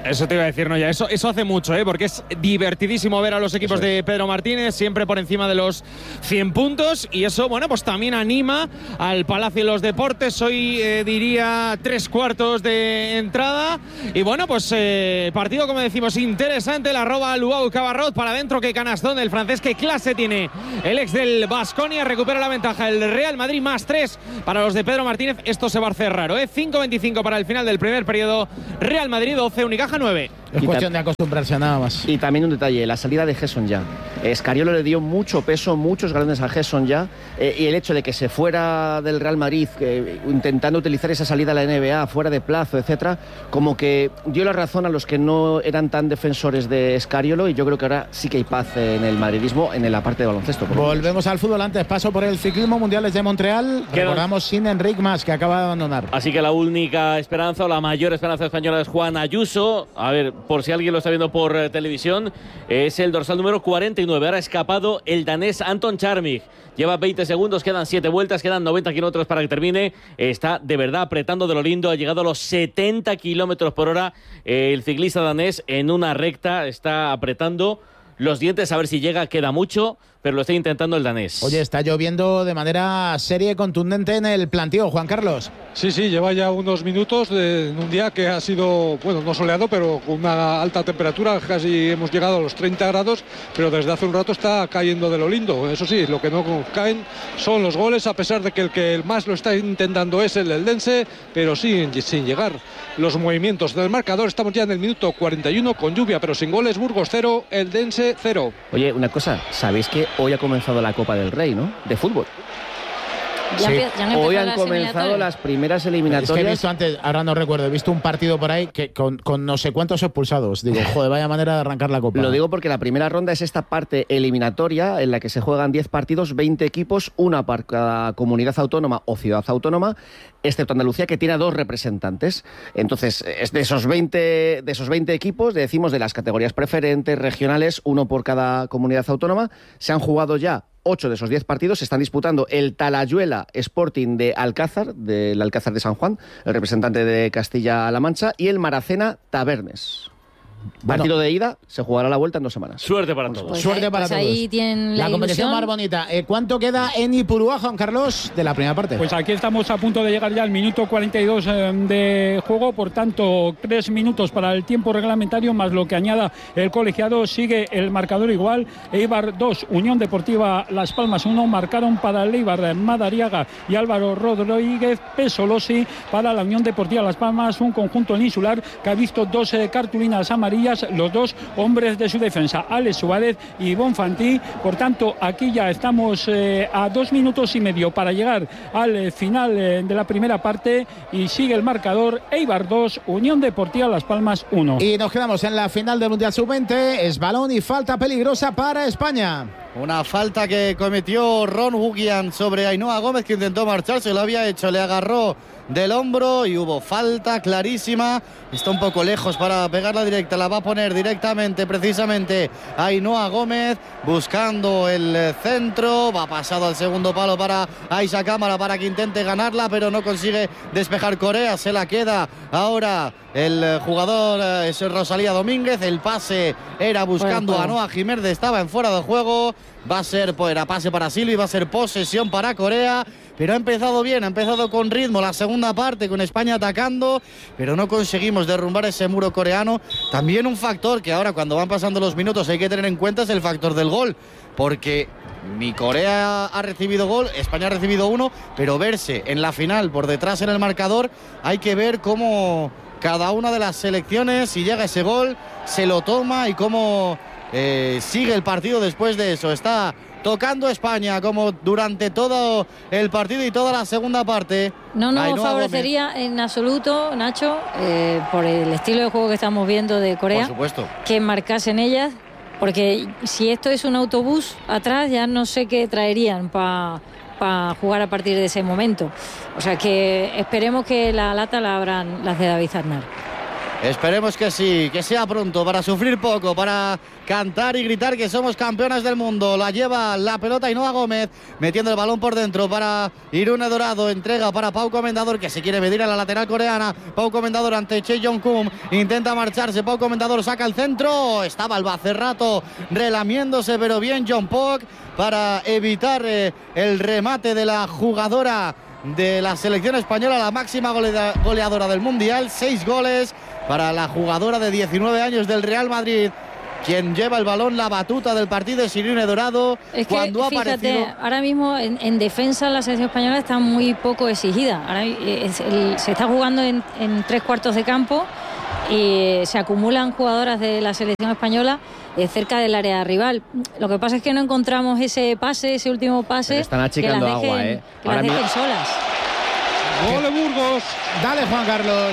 Eso te iba a decir, no, ya, eso, eso hace mucho, ¿eh? Porque es divertidísimo ver a los equipos de Pedro Martínez siempre por encima de los cien puntos y eso, bueno, pues también anima al Palacio de los Deportes. Hoy eh, diría tres cuartos de entrada y bueno, pues eh, partido, como decimos, interesante. La roba Luau Cabarrot para adentro, que canastón del francés, qué clase tiene el ex del Baskonia. Recupera la ventaja el Real Madrid, más tres para los de Pedro Martínez. Esto se va a hacer raro, ¿eh? cinco veinticinco para el final del primer periodo. Real Madrid doce, Unicaja nueve. Es cuestión de acostumbrarse a nada más. Y también un detalle, la salida de Gerson ya. Escariolo le dio mucho peso, muchos galones a Gerson ya, eh, y el hecho de que se fuera del Real Madrid eh, intentando utilizar esa salida a la N B A fuera de plazo, etcétera, como que dio la razón a los que no eran tan defensores de Escariolo, y yo creo que ahora sí que hay paz en el madridismo en la parte de baloncesto. Volvemos al fútbol. Antes paso por el ciclismo mundiales de Montreal. Recordamos sin Enric Mas, que acaba de abandonar. Así que la única esperanza o la mayor esperanza española es Juan Ayuso. A ver, por si alguien lo está viendo por eh, televisión, es el dorsal número cuarenta y nueve. Ahora ha escapado el danés Anton Charmig. Lleva veinte segundos, quedan siete vueltas, quedan noventa kilómetros para que termine. Está de verdad apretando de lo lindo. Ha llegado a los setenta kilómetros por hora eh, el ciclista danés en una recta. Está apretando los dientes a ver si llega. Queda mucho, pero lo está intentando el danés. Oye, está lloviendo de manera seria y contundente en el plantío, Juan Carlos. Sí, sí, lleva ya unos minutos de, en un día que ha sido, bueno, no soleado, pero con una alta temperatura, casi hemos llegado a los treinta grados, pero desde hace un rato está cayendo de lo lindo. Eso sí, lo que no caen son los goles, a pesar de que el que más lo está intentando es el eldense, pero sí, sin llegar los movimientos del marcador. Estamos ya en el minuto cuarenta y uno, con lluvia, pero sin goles. Burgos cero, eldense cero. Oye, una cosa, ¿sabéis que hoy ha comenzado la Copa del Rey, ¿no? De fútbol. Ya, Sí. ya han Hoy han las comenzado las primeras eliminatorias. Es que he visto antes, ahora no recuerdo, he visto un partido por ahí que con, con no sé cuántos expulsados. Digo, joder, vaya manera de arrancar la Copa. Lo digo porque la primera ronda es esta parte eliminatoria en la que se juegan diez partidos, veinte equipos, una para cada comunidad autónoma o ciudad autónoma, excepto Andalucía, que tiene a dos representantes. Entonces, es de esos veinte, de esos veinte equipos, decimos de las categorías preferentes, regionales, uno por cada comunidad autónoma, se han jugado ya ocho de esos diez partidos. Se están disputando el Talayuela Sporting de Alcázar, del Alcázar de San Juan, el representante de Castilla-La Mancha, y el Maracena Tabernes. Bueno, partido de ida, se jugará la vuelta en dos semanas. Suerte para todos. Pues Suerte ahí, para pues todos. ahí tienen la, la competición ilusión. más bonita. Eh, ¿Cuánto queda en Ipurúa, Juan Carlos, de la primera parte? Pues aquí estamos a punto de llegar ya al minuto cuarenta y dos eh, de juego, por tanto, tres minutos para el tiempo reglamentario, más lo que añada el colegiado. Sigue el marcador igual. Eibar dos, Unión Deportiva Las Palmas uno. Marcaron para el Eibar Madariaga y Álvaro Rodríguez Pesolosi. Para la Unión Deportiva Las Palmas, un conjunto insular que ha visto dos eh, cartulinas amarillas, los dos hombres de su defensa, Alex Suárez y Bonfanti. Por tanto, aquí ya estamos eh, a dos minutos y medio para llegar al eh, final eh, de la primera parte, y sigue el marcador: Eibar dos, Unión Deportiva Las Palmas uno. Y nos quedamos en la final del Mundial sub veinte. Es balón y falta peligrosa para España. Una falta que cometió Ron Hugian sobre Ainhoa Gómez, que intentó marcharse, lo había hecho, le agarró del hombro y hubo falta clarísima. Está un poco lejos para pegarla directa, la va a poner directamente precisamente Ainhoa Gómez, buscando el centro, va pasado al segundo palo para Aisha Cámara para que intente ganarla, pero no consigue despejar Corea, se la queda ahora el jugador, es Rosalía Domínguez. El pase era buscando bueno, bueno. a Noa Jiménez, estaba en fuera de juego. Va a ser, pues, era pase para Silvi, va a ser posesión para Corea, pero ha empezado bien, ha empezado con ritmo la segunda parte, con España atacando, pero no conseguimos derrumbar ese muro coreano. También un factor que ahora, cuando van pasando los minutos, hay que tener en cuenta, es el factor del gol, porque ni Corea ha recibido gol, España ha recibido uno, pero verse en la final por detrás en el marcador, hay que ver cómo cada una de las selecciones, si llega ese gol, se lo toma y cómo eh, sigue el partido después de eso. Está tocando España como durante todo el partido y toda la segunda parte. No nos Ainhoa favorecería Gómez. en absoluto, Nacho, eh, por el estilo de juego que estamos viendo de Corea, por supuesto, que marcasen ellas, porque si esto es un autobús atrás, ya no sé qué traerían para pa jugar a partir de ese momento. O sea que esperemos que la lata la abran las de David Aznar. Esperemos que sí, que sea pronto, para sufrir poco, para cantar y gritar que somos campeonas del mundo. La lleva la pelota Ainhoa Gómez, metiendo el balón por dentro para Irune Dorado. Entrega para Pau Comendador, que se quiere medir a la lateral coreana. Pau Comendador ante Che Jong-kum, intenta marcharse. Pau Comendador saca el centro. Estaba el hace rato relamiéndose, pero bien John Pok para evitar eh, el remate de la jugadora de la selección española, la máxima golea, goleadora del Mundial. Seis goles para la jugadora de diecinueve años del Real Madrid. Quien lleva el balón, la batuta del partido es Irune Dorado. Es que, cuando ha fíjate, aparecido... ahora mismo en, en defensa la selección española está muy poco exigida. Ahora es el, se está jugando en, en tres cuartos de campo y se acumulan jugadoras de la selección española eh, cerca del área rival. Lo que pasa es que no encontramos ese pase, ese último pase. Pero están achicando que las dejen, agua, ¿eh? que las dejen solas. Gol de Burgos. Dale, Juan Carlos.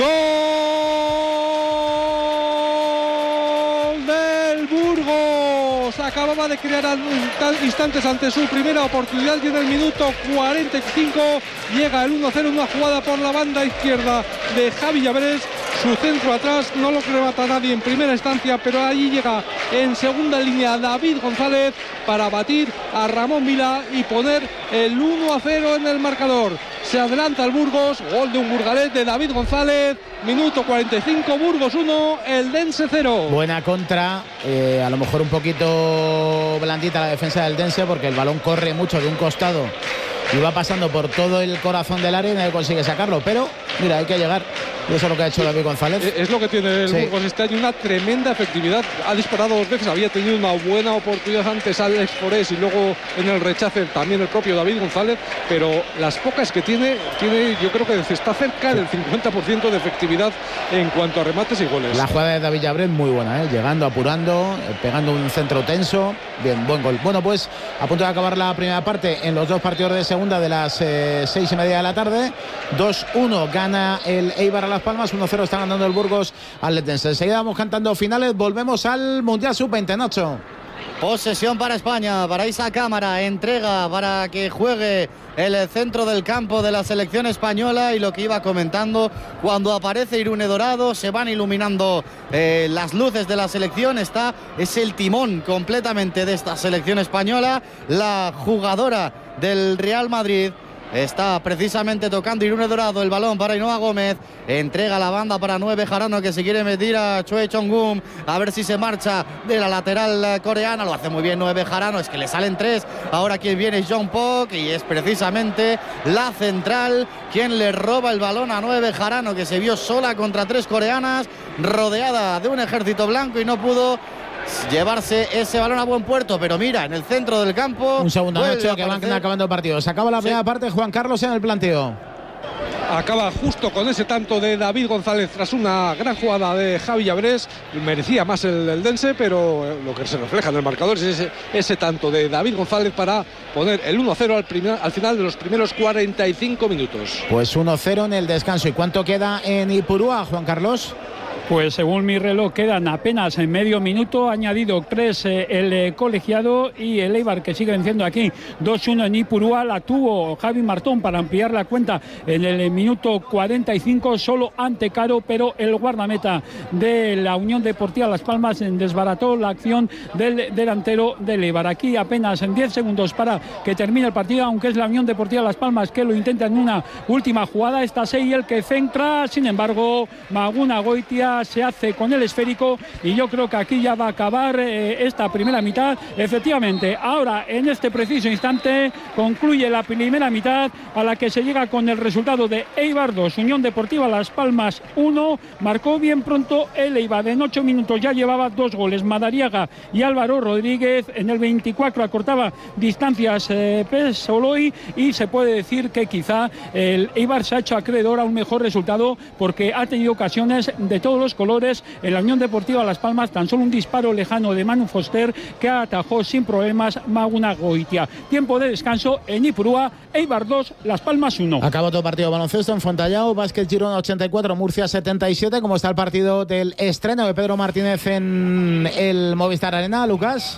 Gol del Burgos. Acababa de crear instantes ante su primera oportunidad y en el minuto cuarenta y cinco llega el uno cero, una jugada por la banda izquierda de Javi Llaveres. Su centro atrás no lo remata nadie en primera instancia, pero allí llega en segunda línea David González para batir a Ramón Vila y poner el uno a cero en el marcador. Se adelanta el Burgos, gol de un burgalés de David González, minuto cuarenta y cinco, Burgos uno, Eldense cero. Buena contra, eh, a lo mejor un poquito blandita la defensa del Eldense porque el balón corre mucho de un costado y va pasando por todo el corazón del área y nadie consigue sacarlo, pero mira, hay que llegar. Y eso es lo que ha hecho David González. Es lo que tiene el sí. Burgos este año, una tremenda efectividad. Ha disparado dos veces, había tenido una buena oportunidad antes Alex Forés y luego en el rechace también el propio David González, pero las pocas que tiene, tiene yo creo que está cerca del cincuenta por ciento de efectividad en cuanto a remates y goles. La jugada de David Llaveres muy buena, ¿eh? Llegando, apurando, pegando un centro tenso. Bien, buen gol. Bueno, pues a punto de acabar la primera parte en los dos partidos de segunda de las eh, seis y media de la tarde. dos uno gana el Eibar a Las Palmas, uno cero está ganando el Burgos al Eldense. Enseguida vamos cantando finales, volvemos al Mundial sub veinte, Nacho. Posesión para España, para Isa Cámara, entrega para que juegue el centro del campo de la selección española y lo que iba comentando, cuando aparece Irune Dorado se van iluminando eh, las luces de la selección, está, es el timón completamente de esta selección española, la jugadora del Real Madrid. Está precisamente tocando Irune Dorado, el balón para Ainhoa Gómez, entrega la banda para nueve Jarano, que se quiere medir a Choi Chong-gum, a ver si se marcha de la lateral coreana, lo hace muy bien nueve Jarano, es que le salen tres, ahora quien viene es John Pok y es precisamente la central quien le roba el balón a nueve Jarano, que se vio sola contra tres coreanas, rodeada de un ejército blanco y no pudo llevarse ese balón a buen puerto, pero mira, en el centro del campo. Un segundo, Nacho, que van acabando el partido. Se acaba la primera sí. parte, Juan Carlos en el planteo. Acaba justo con ese tanto de David González tras una gran jugada de Javi Llaveres. Merecía más el, el Dense, pero lo que se refleja en el marcador es ese, ese tanto de David González para poner el uno a cero al, primer, al final de los primeros cuarenta y cinco minutos. Pues uno cero en el descanso. ¿Y cuánto queda en Ipurúa, Juan Carlos? Pues según mi reloj quedan apenas en medio minuto, ha añadido tres eh, el eh, colegiado y el Eibar, que sigue venciendo aquí dos uno en Ipurúa. La tuvo Javi Martón para ampliar la cuenta en el eh, minuto cuarenta y cinco, solo ante Caro, pero el guardameta de la Unión Deportiva Las Palmas desbarató la acción del delantero del Eibar. Aquí apenas en diez segundos para que termine el partido, aunque es la Unión Deportiva Las Palmas que lo intenta en una última jugada. Está Sey el que centra, sin embargo Maguna Goitia se hace con el esférico y yo creo que aquí ya va a acabar eh, esta primera mitad. Efectivamente, ahora en este preciso instante concluye la primera mitad, a la que se llega con el resultado de Eibar dos, Unión Deportiva Las Palmas uno. Marcó bien pronto el Eibar, en ocho minutos ya llevaba dos goles, Madariaga y Álvaro Rodríguez. En el veinticuatro acortaba distancias eh, Pesoloy, y se puede decir que quizá el Eibar se ha hecho acreedor a un mejor resultado, porque ha tenido ocasiones de todos los colores. En la Unión Deportiva Las Palmas tan solo un disparo lejano de Manu Foster que atajó sin problemas Maguna Goitia. Tiempo de descanso en Ipurúa, Eibar dos, Las Palmas uno. Acabó todo partido de baloncesto en Fontallao, Básquet Girona ochenta y cuatro, Murcia setenta y siete. ¿Cómo está el partido del estreno de Pedro Martínez en el Movistar Arena, Lucas?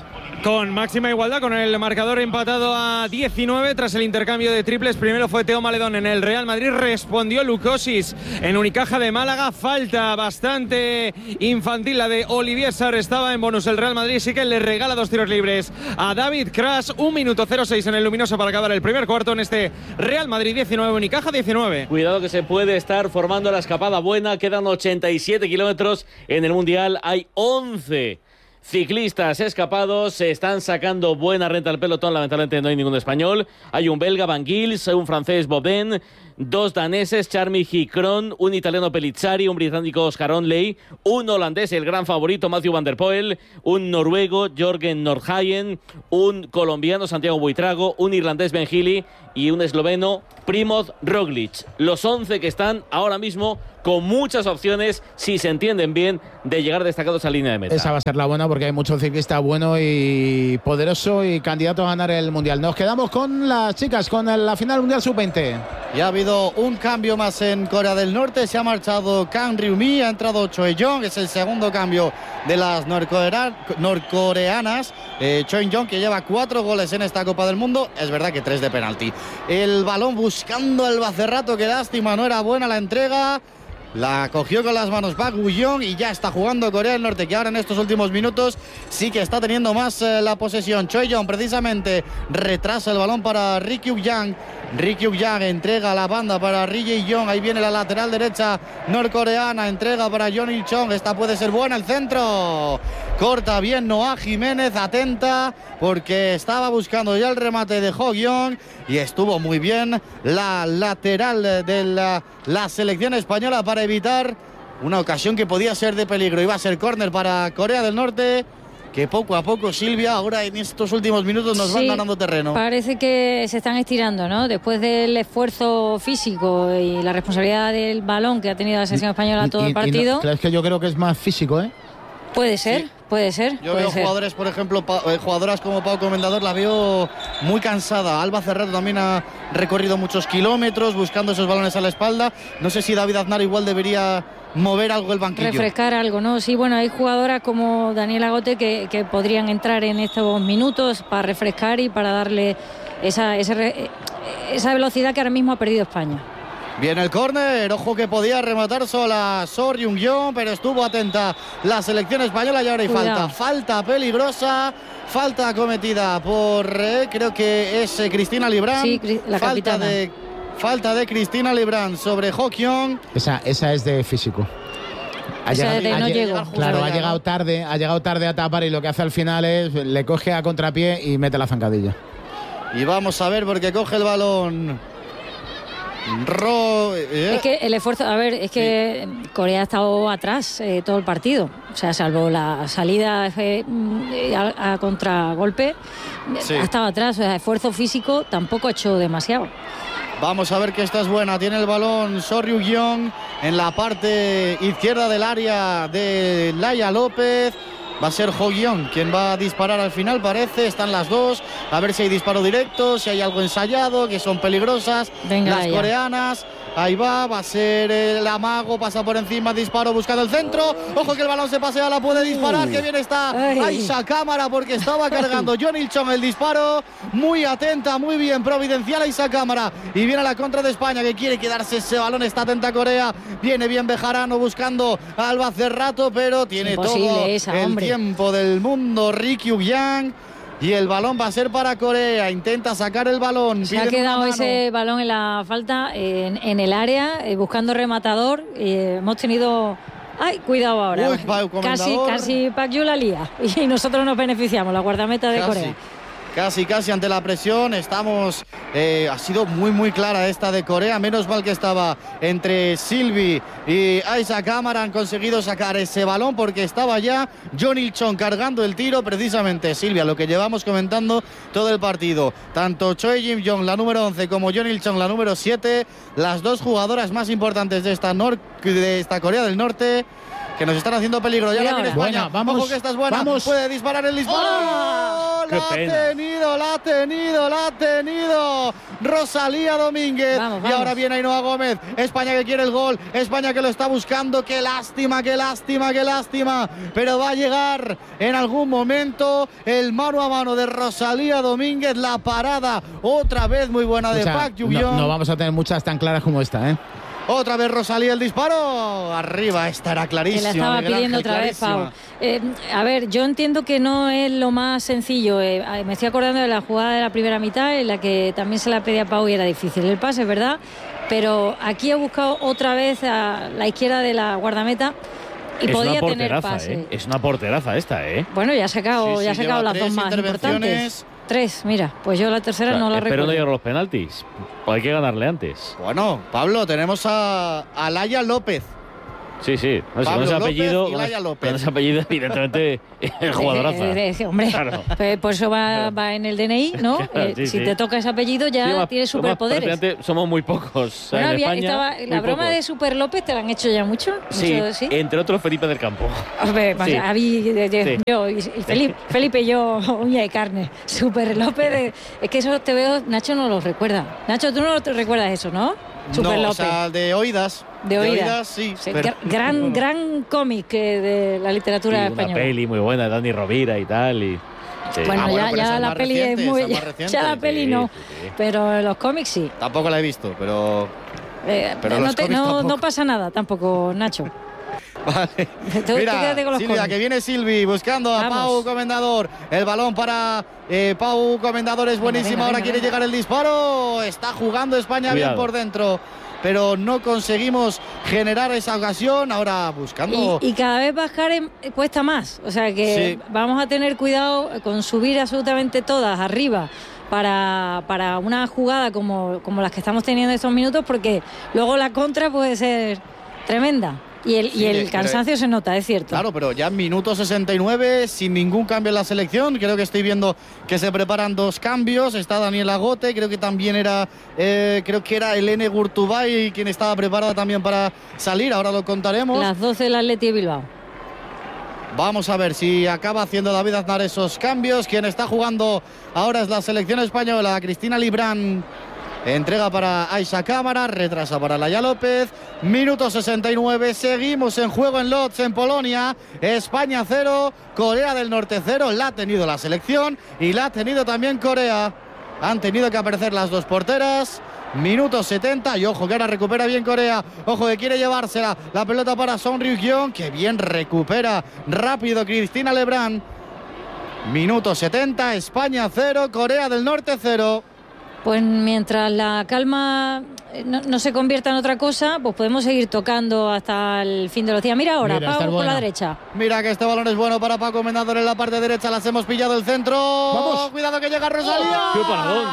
Con máxima igualdad, con el marcador empatado a diecinueve tras el intercambio de triples. Primero fue Teo Maledón en el Real Madrid, respondió Lukosis en Unicaja de Málaga. Falta bastante infantil la de Olivier Sarr, estaba en bonus el Real Madrid, sí que le regala dos tiros libres a David Crash. Un minuto cero seis en el luminoso para acabar el primer cuarto en este Real Madrid diecinueve, Unicaja diecinueve. Cuidado que se puede estar formando la escapada buena, quedan ochenta y siete kilómetros en el Mundial, hay once ciclistas escapados, se están sacando buena renta al pelotón, lamentablemente no hay ningún español. Hay un belga, Van Gils, un francés, Boben, dos daneses, Charmy Gicron, un italiano, Pellizzari, un británico, Oscar Onley, un holandés, el gran favorito, Matthew van der Poel, un noruego, Jorgen Nordhagen, un colombiano, Santiago Buitrago, un irlandés, Ben Healy, y un esloveno, Primoz Roglic. Los once que están ahora mismo con muchas opciones, si se entienden bien, de llegar destacados a línea de meta. Esa va a ser la buena porque hay mucho ciclista bueno y poderoso y candidato a ganar el Mundial. Nos quedamos con las chicas, con la final Mundial sub veinte. Ya ha habido un cambio más en Corea del Norte, se ha marchado Kang Ryumi, ha entrado Choi Jong, es el segundo cambio de las norcorea- norcoreanas. Eh, Choi Jong, que lleva cuatro goles en esta Copa del Mundo, es verdad que tres de penalti. El balón buscando al Bacerrato, qué lástima, no era buena la entrega. La cogió con las manos Park Woo-young y ya está jugando Corea del Norte, que ahora en estos últimos minutos sí que está teniendo más eh, la posesión. Choi Jong precisamente retrasa el balón para Ri Kyuk-yang. Ri Kyuk-yang entrega la banda para Ri Jae-yong. Ahí viene la lateral derecha norcoreana. Entrega para Yeon Il-chong. Esta puede ser buena. El centro. Corta bien Noah Jiménez. Atenta porque estaba buscando ya el remate de Ho-gyong. Y estuvo muy bien la lateral de la, la selección española para evitar una ocasión que podía ser de peligro. Iba a ser córner para Corea del Norte, que poco a poco, Silvia, ahora en estos últimos minutos nos sí, van ganando terreno. Parece que se están estirando, ¿no? Después del esfuerzo físico y la responsabilidad del balón que ha tenido la selección española y, todo y, el partido. No, es que yo creo que es más físico, ¿eh? Puede ser, sí. puede ser. Yo puede veo ser. jugadores, por ejemplo, pa, eh, jugadoras como Pau Comendador, la veo muy cansada. Alba Cerrato también ha recorrido muchos kilómetros buscando esos balones a la espalda. No sé si David Aznar igual debería mover algo el banquillo. Refrescar algo, ¿no? Sí, bueno, hay jugadoras como Daniela Gote que, que podrían entrar en estos minutos para refrescar y para darle esa, ese, esa velocidad que ahora mismo ha perdido España. Viene el córner, ojo que podía rematar sola Sor Jung-yeon, pero estuvo atenta la selección española y ahora hay falta. Falta peligrosa, falta cometida por, eh, creo que es eh, Cristina Librán. Sí, la falta capitana. de Falta de Cristina Librán sobre Ho-kyung. Esa, esa es de físico. Ha llegado, de no llegó. Claro, ha llegado tarde, ha llegado tarde a tapar y lo que hace al final es le coge a contrapié y mete la zancadilla. Y vamos a ver porque coge el balón. Ro, eh. Es que el esfuerzo, a ver, es que sí. Corea ha estado atrás eh, todo el partido, o sea, salvo la salida eh, a, a contragolpe, sí. ha estado atrás, o sea, esfuerzo físico tampoco ha hecho demasiado. Vamos a ver que esta es buena, tiene el balón Sor Ryung-yeon en la parte izquierda del área de Laia López. Va a ser Ho-gyong quien va a disparar al final, parece. Están las dos. A ver si hay disparo directo, si hay algo ensayado, que son peligrosas. Venga, las Laia. Coreanas. Ahí va, va a ser el amago, pasa por encima, disparo buscando el centro. Ojo que el balón se pasea, la puede disparar. Que bien está Aisha Cámara porque estaba cargando Yeon Il-chong el disparo. Muy atenta, muy bien, providencial Aisha Cámara. Y viene a la contra de España que quiere quedarse ese balón. Está atenta Corea. Viene bien Bejarano buscando a Alba Cerrato, pero tiene todo esa, el hombre. tiempo del mundo. Ri Kyuk-yang. Y el balón va a ser para Corea. Intenta sacar el balón. Se ha quedado ese balón en la falta, en, en el área, eh, buscando rematador. Eh, hemos tenido... ¡Ay, cuidado ahora! Uy, casi, casi Park Yu la lía. Y nosotros nos beneficiamos, la guardameta de casi. Corea. Casi, casi ante la presión. Estamos... Eh, ha sido muy, muy clara esta de Corea. Menos mal que estaba entre Silvi y Aisha Cámara. Han conseguido sacar ese balón porque estaba ya Yeon Il-chong cargando el tiro. Precisamente, Silvia, lo que llevamos comentando todo el partido. Tanto Choi Jim-yong, la número once, como Yeon Il-chong, la número siete. Las dos jugadoras más importantes de esta, nor- de esta Corea del Norte. que nos están haciendo peligro. Ya la tiene España. Buena, vamos, ojo que esta es buena. Vamos. Puede disparar el disparo. ¡Oh! La ha tenido, la ha tenido, la ha tenido Rosalía Domínguez. Vamos, y vamos. ahora viene Ainhoa Gómez. España que quiere el gol. España que lo está buscando. Qué lástima, qué lástima, qué lástima. Pero va a llegar en algún momento el mano a mano de Rosalía Domínguez. La parada otra vez muy buena de O sea, Park Ju-yeon. no, no vamos a tener muchas tan claras como esta, ¿eh? Otra vez Rosalía el disparo. Arriba, esta era clarísima. Que la estaba Miguel pidiendo Ángel, otra vez, clarísima. Pau. Eh, a ver, yo entiendo que no es lo más sencillo. Eh, me estoy acordando de la jugada de la primera mitad en la que también se la pedía a Pau y era difícil el pase, ¿verdad? Pero aquí ha buscado otra vez a la izquierda de la guardameta y es podía una tener porteraza, pase. ¿eh? Es una porteraza esta, ¿eh? Bueno, ya ha sacado, Sí, ya ha sí, sacado lleva las dos tres más intervenciones. importantes. Tres, mira, pues yo la tercera O sea, no la espero recuerdo. no llegar a los penaltis. Pues hay que ganarle antes. Bueno, Pablo, tenemos a, a Laia López. Sí, sí. No, si Pablo con ese López apellido, y con Laia ese- López. con ese apellido, evidentemente, es jugadoraza. Eh, eh, eh, hombre, Claro. pues por eso va, va en el D N I, ¿no? Claro, Eh, sí, si sí. te toca ese apellido ya Sí, más- tienes más superpoderes. prácticamente somos muy pocos. Bueno, en había- España, estaba, muy la broma pocos. de Super López te la han hecho ya mucho. Sí, mucho, ¿sí? entre otros Felipe del Campo. Hombre, sí. a mí, de- de- Sí. yo y, y Felipe, Felipe y yo, uña de carne. Super López, de- es que eso te veo, Nacho no lo recuerda. Nacho, tú no te recuerdas eso, ¿no? Super No, López. o sea, de oídas. de oídas. sí. Sí, pero- gra- gran, gran cómic eh, de la literatura Sí, una española. peli muy buena de Dani Rovira y tal. Y, sí. Bueno, Ah, bueno, ya, pero ya esa es la más peli reciente, es muy. esa es más Ya, reciente. ya la peli Sí, no, sí, sí. pero los cómics sí. Tampoco la he visto, pero. Eh, Pero no, los te- cómics no, tampoco. no pasa nada tampoco, Nacho. Vale. Tú- tú Mira, quédate con los Silvia, cómics. que viene Silvi buscando a Vamos. Pau Comendador. El balón para eh, Pau Comendador es buenísimo. venga, Ahora venga, quiere venga. llegar el disparo. Está jugando España Cuidado. bien por dentro, pero no conseguimos generar esa ocasión. Ahora buscando. Y, y cada vez bajar en- cuesta más. O sea que Sí. vamos a tener cuidado con subir absolutamente todas arriba para, para una jugada como, como las que estamos teniendo estos minutos, porque luego la contra puede ser tremenda. Y el, Sí, y el pero- cansancio se nota, es cierto. Claro, pero ya en minuto sesenta y nueve, sin ningún cambio en la selección. Creo que estoy viendo que se preparan dos cambios. Está Daniel Agote, creo que también era, eh, creo que era Elene Gurtubay quien estaba preparada también para salir. Ahora lo contaremos. Las doce del Atleti de Bilbao. Vamos a ver si acaba haciendo David Aznar esos cambios. Quien está jugando ahora es la selección española, Cristina Librán. Entrega para Aisha Cámara, retrasa para Laia López. Minuto sesenta y nueve, seguimos en juego en Lodz, en Polonia. España cero, Corea del Norte cero. La ha tenido la selección y la ha tenido también Corea. Han tenido que aparecer las dos porteras. Minuto setenta y ojo que ahora recupera bien Corea. Ojo que quiere llevársela. La pelota para Son Ryuk-yeon, que bien recupera rápido Cristina Lebrán. Minuto setenta, España cero, Corea del Norte cero. Pues mientras la calma eh, no, no se convierta en otra cosa, pues podemos seguir tocando hasta el fin de los días. Mira ahora, Mira, esta Pau es por la buena. derecha. Mira que este balón es bueno para Paco Comendador en la parte derecha. Las hemos pillado el centro. Vamos. Cuidado que llega Rosalía. ¡Qué paradón!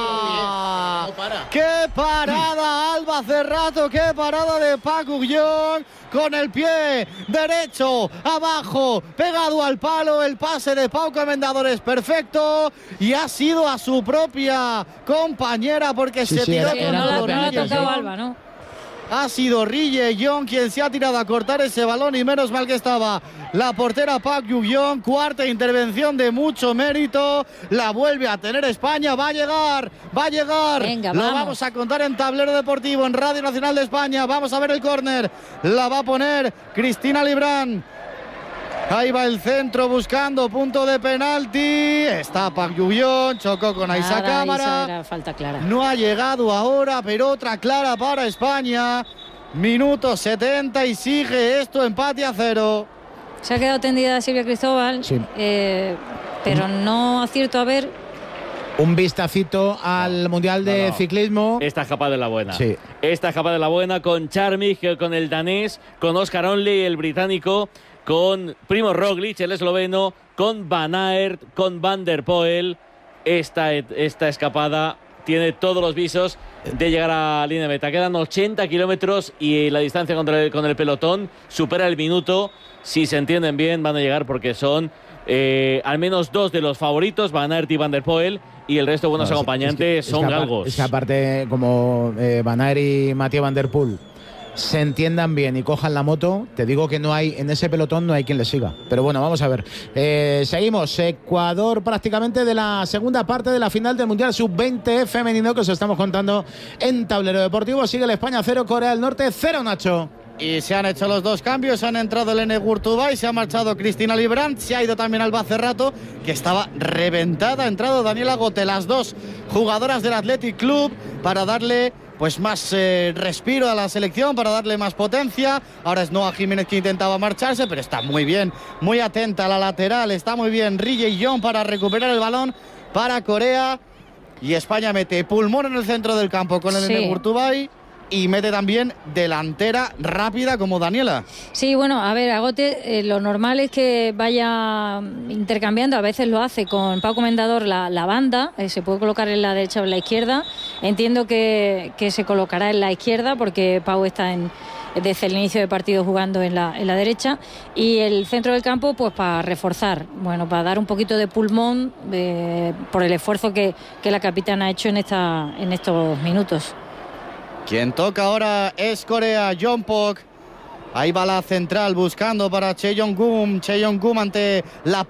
Ah, No para. ¡Qué parada, Alba Cerrato! ¡Qué parada de Paco Guillón! Con el pie derecho, abajo, pegado al palo. El pase de Pau Comendador es perfecto. Y ha sido a su propia compañera porque Sí, se sí, tiró era- Sí, con no, la, los no la ha rodillos. tocado Alba, ¿no? Ha sido Rille Young quien se ha tirado a cortar ese balón y menos mal que estaba la portera Park Ju-yeon. Cuarta intervención de mucho mérito. La vuelve a tener España. Va a llegar, va a llegar. Venga, Lo vamos. vamos a contar en Tablero Deportivo, en Radio Nacional de España. Vamos a ver el córner. La va a poner Cristina Librán. Ahí va el centro buscando punto de penalti. Está Park Ju-yeon, chocó con Aisha Nada, Cámara. Isa, era falta clara. No ha llegado ahora, pero otra clara para España. Minuto setenta y sigue esto empate a cero. Se ha quedado tendida Silvia Cristóbal, Sí. eh, pero no acierto a ver. Un vistacito al Mundial de No, no. Ciclismo. Esta es capaz de la buena. Sí. Esta es capaz de la buena con Charmig, con el danés, con Oscar Onley, el británico, con Primo Roglic, el esloveno, con Van Aert, con Van der Poel. Esta, esta escapada tiene todos los visos de llegar a línea de meta. Quedan ochenta kilómetros y la distancia contra el, con el pelotón supera el minuto. Si se entienden bien, van a llegar porque son eh, al menos dos de los favoritos, Van Aert y Van der Poel, y el resto de buenos No, es- acompañantes es que- son es que apar- galgos. Es que aparte, como eh, Van Aert y Mathieu Van der Poel se entiendan bien y cojan la moto, te digo que no hay, en ese pelotón no hay quien le siga. Pero bueno, vamos a ver. Eh, seguimos. Ecuador prácticamente de la segunda parte de la final del Mundial sub veinte femenino que os estamos contando en Tablero Deportivo. Sigue el España cero, Corea del Norte cero, Nacho. Y se han hecho los dos cambios, han entrado Elena Gurtubay, se ha marchado Cristina Librand, se ha ido también Alba Cerrato, que estaba reventada, ha entrado Daniela Gote, las dos jugadoras del Athletic Club, para darle pues más eh, respiro a la selección, para darle más potencia. Ahora es Noa Jiménez que intentaba marcharse, pero está muy bien, muy atenta a la lateral, está muy bien Riley Young para recuperar el balón para Corea. Y España mete pulmón en el centro del campo con Elena Sí. Gurtubay. Y mete también delantera rápida como Daniela. Sí, bueno, a ver, Agote, eh, lo normal es que vaya intercambiando, a veces lo hace con Pau Comendador la, la banda, eh, se puede colocar en la derecha o en la izquierda. Entiendo que, que se colocará en la izquierda porque Pau está en, desde el inicio del partido jugando en la, en la derecha, y el centro del campo pues para reforzar, bueno, para dar un poquito de pulmón eh, por el esfuerzo que, que la capitana ha hecho en, esta, en estos minutos. Quien toca ahora es Corea, Jeonpok. Ahí va la central buscando para Cheon-gum. Cheon-gum ante la